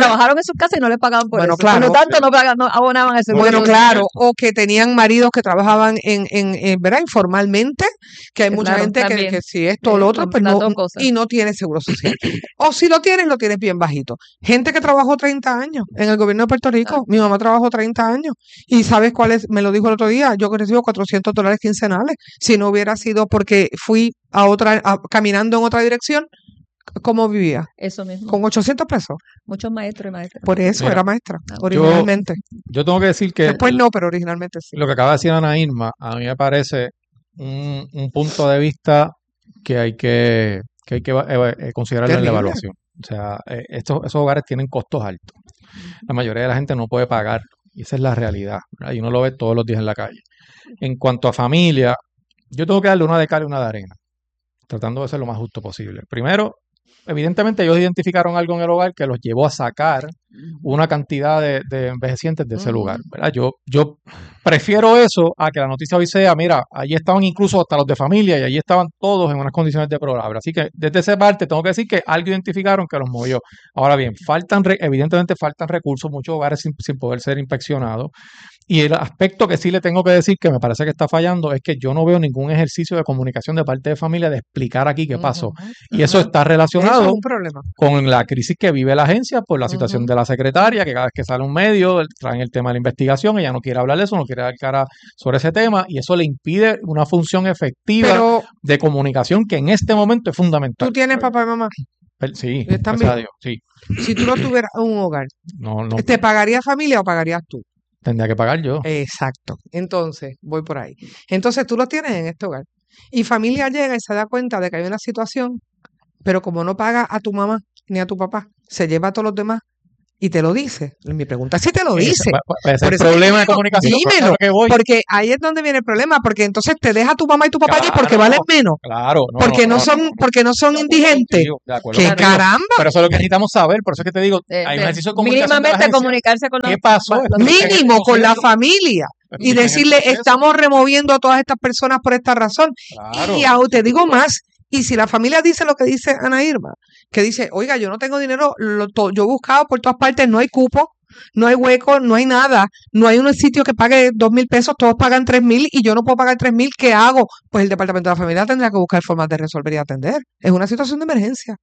[SPEAKER 15] trabajaron en sus casas y no les pagaban por
[SPEAKER 1] Bueno,
[SPEAKER 15] eso.
[SPEAKER 1] claro.
[SPEAKER 15] Por lo tanto, no, pagan, no abonaban el seguro.
[SPEAKER 1] Bueno,
[SPEAKER 15] social.
[SPEAKER 1] claro, o que tenían maridos que trabajaban en, en, en ¿verdad? Informalmente, que hay mucha
[SPEAKER 15] Claro,
[SPEAKER 1] gente que,
[SPEAKER 15] también.
[SPEAKER 1] que si esto o lo otro, pues
[SPEAKER 15] Las
[SPEAKER 1] no,
[SPEAKER 15] dos cosas.
[SPEAKER 1] y no tiene seguro social. O si lo tienes, lo tienes bien bajito. Gente que trabajó treinta años en el gobierno de Puerto Rico. Mi mamá trabajó treinta años. Y ¿sabes cuál es? Me lo dijo el otro día. Yo recibo cuatrocientos dólares quincenales. Si no hubiera sido porque fui a otra, a- caminando en otra dirección, ¿cómo vivía?
[SPEAKER 15] Eso mismo.
[SPEAKER 1] Con ochocientos pesos.
[SPEAKER 15] Muchos maestros y maestras.
[SPEAKER 1] Por eso
[SPEAKER 14] Mira,
[SPEAKER 1] era maestra,
[SPEAKER 15] Ah,
[SPEAKER 14] Yo,
[SPEAKER 1] originalmente.
[SPEAKER 14] yo tengo que decir que
[SPEAKER 1] Después no, pero originalmente sí.
[SPEAKER 14] lo que acaba de decir Ana Irma, a mí me parece un, un punto de vista que hay que, que, hay que eva- eva- eh, considerarlo en la
[SPEAKER 1] Terrible.
[SPEAKER 14] evaluación. O sea, eh, estos, esos hogares tienen costos altos. La mayoría de la gente no puede pagarlo. Y esa es la realidad, ¿verdad? Y uno lo ve todos los días en la calle. En cuanto a familia, yo tengo que darle una de cal y una de arena, tratando de ser lo más justo posible. Primero, evidentemente ellos identificaron algo en el hogar que los llevó a sacar una cantidad de, de envejecientes de ese lugar, ¿verdad? Yo, yo prefiero eso a que la noticia hoy sea, mira, allí estaban incluso hasta los de familia y allí estaban todos en unas condiciones deplorables. Así que desde esa parte tengo que decir que algo identificaron que los movió. Ahora bien, faltan, re- evidentemente faltan recursos, muchos hogares sin, sin poder ser inspeccionados. Y el aspecto que sí le tengo que decir que me parece que está fallando es que yo no veo ningún ejercicio de comunicación de parte de familia de explicar aquí qué pasó. Y eso
[SPEAKER 1] Ujú.
[SPEAKER 14] está
[SPEAKER 1] Eso
[SPEAKER 14] relacionado
[SPEAKER 1] es un problema.
[SPEAKER 14] con la crisis que vive la agencia por la situación
[SPEAKER 1] Ujú.
[SPEAKER 14] de la secretaria, que cada vez que sale un medio el- traen el tema de la investigación, ella no quiere hablar de eso, no quiere dar cara sobre ese tema, y eso le impide una función efectiva
[SPEAKER 1] Pero
[SPEAKER 14] de comunicación que en este momento es fundamental.
[SPEAKER 1] tú tienes papá y mamá.
[SPEAKER 14] Pero sí,
[SPEAKER 1] ¿Están
[SPEAKER 14] gracias a
[SPEAKER 1] vivos?
[SPEAKER 14] Dios, sí.
[SPEAKER 1] Si tú no tuvieras un hogar,
[SPEAKER 14] No, no,
[SPEAKER 1] ¿te pagaría familia o pagarías tú?
[SPEAKER 14] tendría que pagar yo.
[SPEAKER 1] Exacto. Entonces, voy por ahí. Entonces, tú lo tienes en este hogar. Y familia llega y se da cuenta de que hay una situación, pero como no paga a tu mamá ni a tu papá, se lleva a todos los demás y te lo dice. Mi pregunta es si te lo
[SPEAKER 14] Ese-
[SPEAKER 1] dice.
[SPEAKER 14] pa- pa- ese es
[SPEAKER 1] Por
[SPEAKER 14] el
[SPEAKER 1] eso te
[SPEAKER 14] problema de
[SPEAKER 1] digo,
[SPEAKER 14] comunicación.
[SPEAKER 1] dímelo,
[SPEAKER 14] Claro que voy.
[SPEAKER 1] porque ahí es donde viene el problema, porque entonces te deja a tu mamá y tu papá allí porque
[SPEAKER 14] Claro,
[SPEAKER 1] valen menos,
[SPEAKER 14] Claro, no,
[SPEAKER 1] porque no
[SPEAKER 14] no,
[SPEAKER 1] son, porque no son indigentes.
[SPEAKER 14] contigo, de acuerdo
[SPEAKER 1] ¡Qué
[SPEAKER 14] contigo.
[SPEAKER 1] caramba!
[SPEAKER 14] Pero eso es lo que necesitamos saber, por eso es que te digo,
[SPEAKER 15] Eh,
[SPEAKER 14] hay un
[SPEAKER 15] eh,
[SPEAKER 14] ejercicio de comunicación de la
[SPEAKER 15] mínimamente
[SPEAKER 14] agencia.
[SPEAKER 15] comunicarse con los,
[SPEAKER 14] ¿Qué pasó?
[SPEAKER 15] los-
[SPEAKER 14] Expliquen el
[SPEAKER 1] Mínimo con la
[SPEAKER 14] proceso.
[SPEAKER 1] familia y
[SPEAKER 14] Expliquen el
[SPEAKER 1] decirle,
[SPEAKER 14] proceso.
[SPEAKER 1] estamos removiendo a todas estas personas por esta razón.
[SPEAKER 14] Claro.
[SPEAKER 1] Y aún te digo más, y si la familia dice lo que dice Ana Irma, que dice, oiga, yo no tengo dinero, lo to- yo he buscado por todas partes, no hay cupo, no hay hueco, no hay nada, no hay un sitio que pague dos mil pesos, todos pagan tres mil y yo no puedo pagar tres mil, ¿qué hago? Pues el Departamento de la Familia tendrá que buscar formas de resolver y atender. Es una situación de emergencia.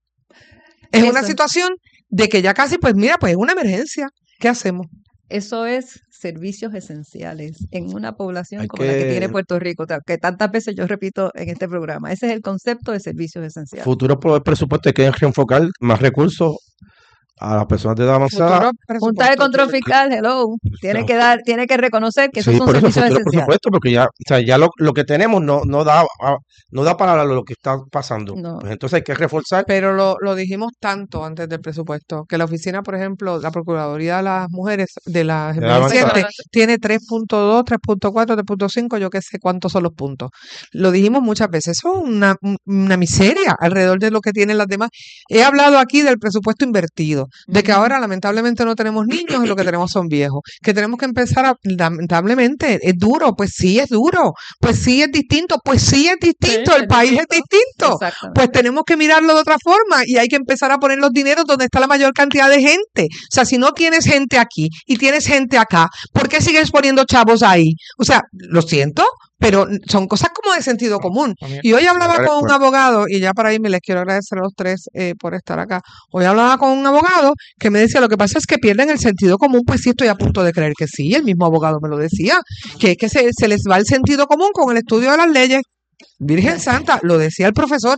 [SPEAKER 1] Es una
[SPEAKER 15] Eso.
[SPEAKER 1] situación de que ya casi, pues mira, pues es una emergencia. ¿Qué hacemos?
[SPEAKER 15] Eso es servicios esenciales en una población
[SPEAKER 13] Hay
[SPEAKER 15] como la que
[SPEAKER 13] que-
[SPEAKER 15] tiene Puerto Rico, ta- que tantas veces yo repito en este programa. Ese es el concepto de servicios esenciales.
[SPEAKER 13] Futuro pro- presupuesto que reenfocar más recursos a las personas de edad avanzada.
[SPEAKER 1] Futuro
[SPEAKER 15] Junta de
[SPEAKER 1] presupuesto.
[SPEAKER 15] Control Fiscal, hello, tiene que dar, tiene que reconocer que esos
[SPEAKER 13] Sí,
[SPEAKER 15] son
[SPEAKER 13] por eso
[SPEAKER 15] servicios
[SPEAKER 13] futuro, por
[SPEAKER 15] esenciales.
[SPEAKER 13] supuesto, porque ya, o sea, ya lo, lo que tenemos no, no da ah, no da para lo que está pasando.
[SPEAKER 15] No.
[SPEAKER 13] Pues entonces hay que reforzar.
[SPEAKER 1] Pero lo, lo dijimos tanto antes del presupuesto, que la oficina, por ejemplo, la Procuraduría de las Mujeres de las
[SPEAKER 13] De la avanzada.
[SPEAKER 1] envejecientes tiene tres punto dos, tres punto cuatro, tres punto cinco, yo qué sé cuántos son los puntos. Lo dijimos muchas veces, eso es una, una miseria alrededor de lo que tienen las demás. He hablado aquí del presupuesto invertido, de que ahora lamentablemente no tenemos niños y lo que tenemos son viejos, que tenemos que empezar a, lamentablemente, es duro, pues sí es duro, pues sí es distinto, pues sí es distinto,
[SPEAKER 15] Sí,
[SPEAKER 1] el
[SPEAKER 15] es
[SPEAKER 1] país es distinto.
[SPEAKER 15] Exactamente.
[SPEAKER 1] Pues tenemos que mirarlo de otra forma y hay que empezar a poner los dineros donde está la mayor cantidad de gente. O sea, si no tienes gente aquí y tienes gente acá, ¿por qué sigues poniendo chavos ahí? O sea, lo siento, pero son cosas como de sentido común. Y hoy hablaba
[SPEAKER 13] Vale,
[SPEAKER 1] con un
[SPEAKER 13] bueno.
[SPEAKER 1] abogado, y ya para irme les quiero agradecer a los tres eh, por estar acá. Hoy hablaba con un abogado que me decía, lo que pasa es que pierden el sentido común, pues sí estoy a punto de creer que sí, el mismo abogado me lo decía, que es que se, se les va el sentido común con el estudio de las leyes. Virgen Santa, lo decía el profesor.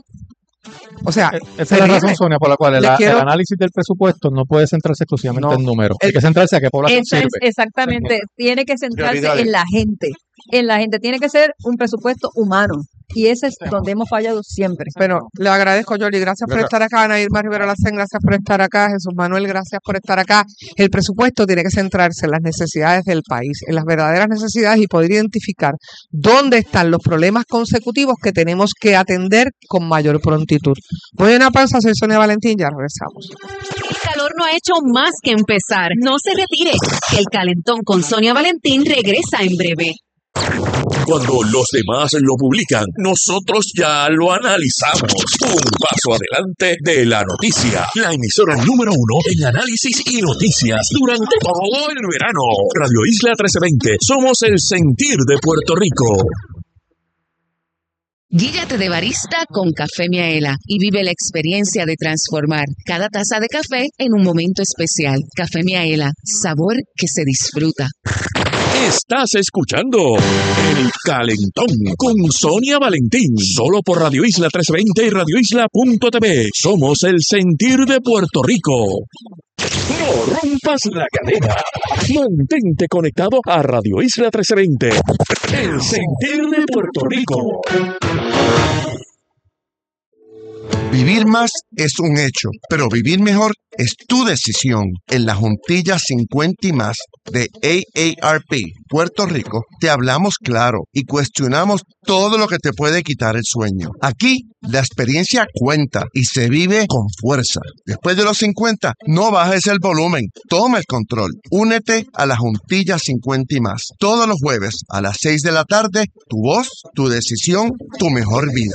[SPEAKER 1] O sea,
[SPEAKER 14] E- Esa es la
[SPEAKER 1] terrible.
[SPEAKER 14] razón, Sonia, por la cual el,
[SPEAKER 1] Les quiero-
[SPEAKER 14] el análisis del presupuesto no puede centrarse exclusivamente
[SPEAKER 1] No.
[SPEAKER 14] en números. Hay
[SPEAKER 1] El-
[SPEAKER 14] que centrarse a qué población
[SPEAKER 15] Eso es
[SPEAKER 14] sirve.
[SPEAKER 15] exactamente, tiene que centrarse
[SPEAKER 13] Prioridades.
[SPEAKER 15] en la gente, en la gente, tiene que ser un presupuesto humano y ese es donde hemos fallado siempre.
[SPEAKER 1] Bueno, le agradezco, Yoli. Gracias por
[SPEAKER 13] Gracias.
[SPEAKER 1] estar acá. Ana Irma Rivera Lacén, gracias por estar acá. Jesús Manuel, gracias por estar acá. El presupuesto tiene que centrarse en las necesidades del país, en las verdaderas necesidades y poder identificar dónde están los problemas consecutivos que tenemos que atender con mayor prontitud. Voy a una pausa, soy Sonia Valentín, ya regresamos.
[SPEAKER 5] El calor no ha hecho más que empezar. No se retire. El calentón con Sonia Valentín regresa en breve.
[SPEAKER 7] Cuando los demás lo publican, nosotros ya lo analizamos. Un paso adelante de la noticia. La emisora número uno en análisis y noticias durante todo el verano. Radio Isla trece veinte. Somos el sentir de Puerto Rico.
[SPEAKER 16] Guíllate de barista con Café Miaela y vive la experiencia de transformar cada taza de café en un momento especial. Café Miaela, sabor que se disfruta.
[SPEAKER 7] Estás escuchando El Calentón con Sonia Valentín, solo por Radio Isla trece veinte y radio isla punto t v. Somos el sentir de Puerto Rico. No rompas la cadena. Mantente conectado a Radio Isla trece veinte. El sentir de Puerto Rico.
[SPEAKER 17] Vivir más es un hecho, pero vivir mejor es tu decisión. En la Juntilla cincuenta y más de A A R P Puerto Rico, te hablamos claro y cuestionamos todo lo que te puede quitar el sueño. Aquí, la experiencia cuenta y se vive con fuerza. Después de los cincuenta, no bajes el volumen, toma el control. Únete a la Juntilla cincuenta y más. Todos los jueves a las seis de la tarde, tu voz, tu decisión, tu mejor vida.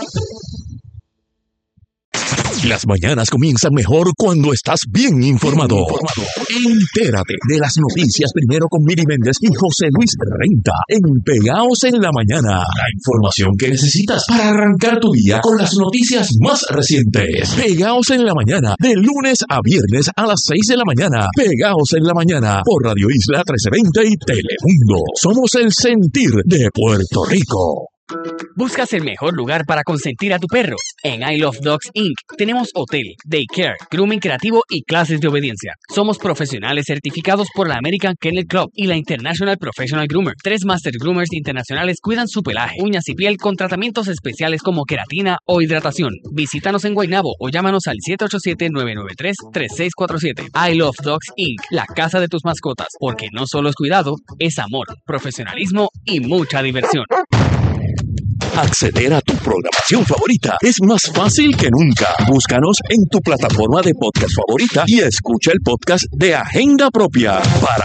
[SPEAKER 7] Las mañanas comienzan mejor cuando estás bien informado. Entérate de las noticias primero con Miri Méndez y José Luis Renta en Pegaos en la Mañana. La información que necesitas para arrancar tu día con las noticias más recientes. Pegaos en la Mañana, de lunes a viernes a las seis de la mañana. Pegaos en la Mañana por Radio Isla trece veinte y Telemundo. Somos el sentir de Puerto Rico.
[SPEAKER 8] ¿Buscas el mejor lugar para consentir a tu perro? En I Love Dogs incorporated tenemos hotel, daycare, grooming creativo y clases de obediencia. Somos profesionales certificados por la American Kennel Club y la International Professional Groomer. Tres Master Groomers internacionales cuidan su pelaje, uñas y piel con tratamientos especiales como queratina o hidratación. Visítanos en Guaynabo o llámanos al siete ocho siete, nueve nueve tres, tres seis cuatro siete. I Love Dogs incorporated, la casa de tus mascotas, porque no solo es cuidado, es amor, profesionalismo y mucha diversión.
[SPEAKER 7] Acceder a tu programación favorita es más fácil que nunca. Búscanos en tu plataforma de podcast favorita y escucha el podcast de Agenda Propia para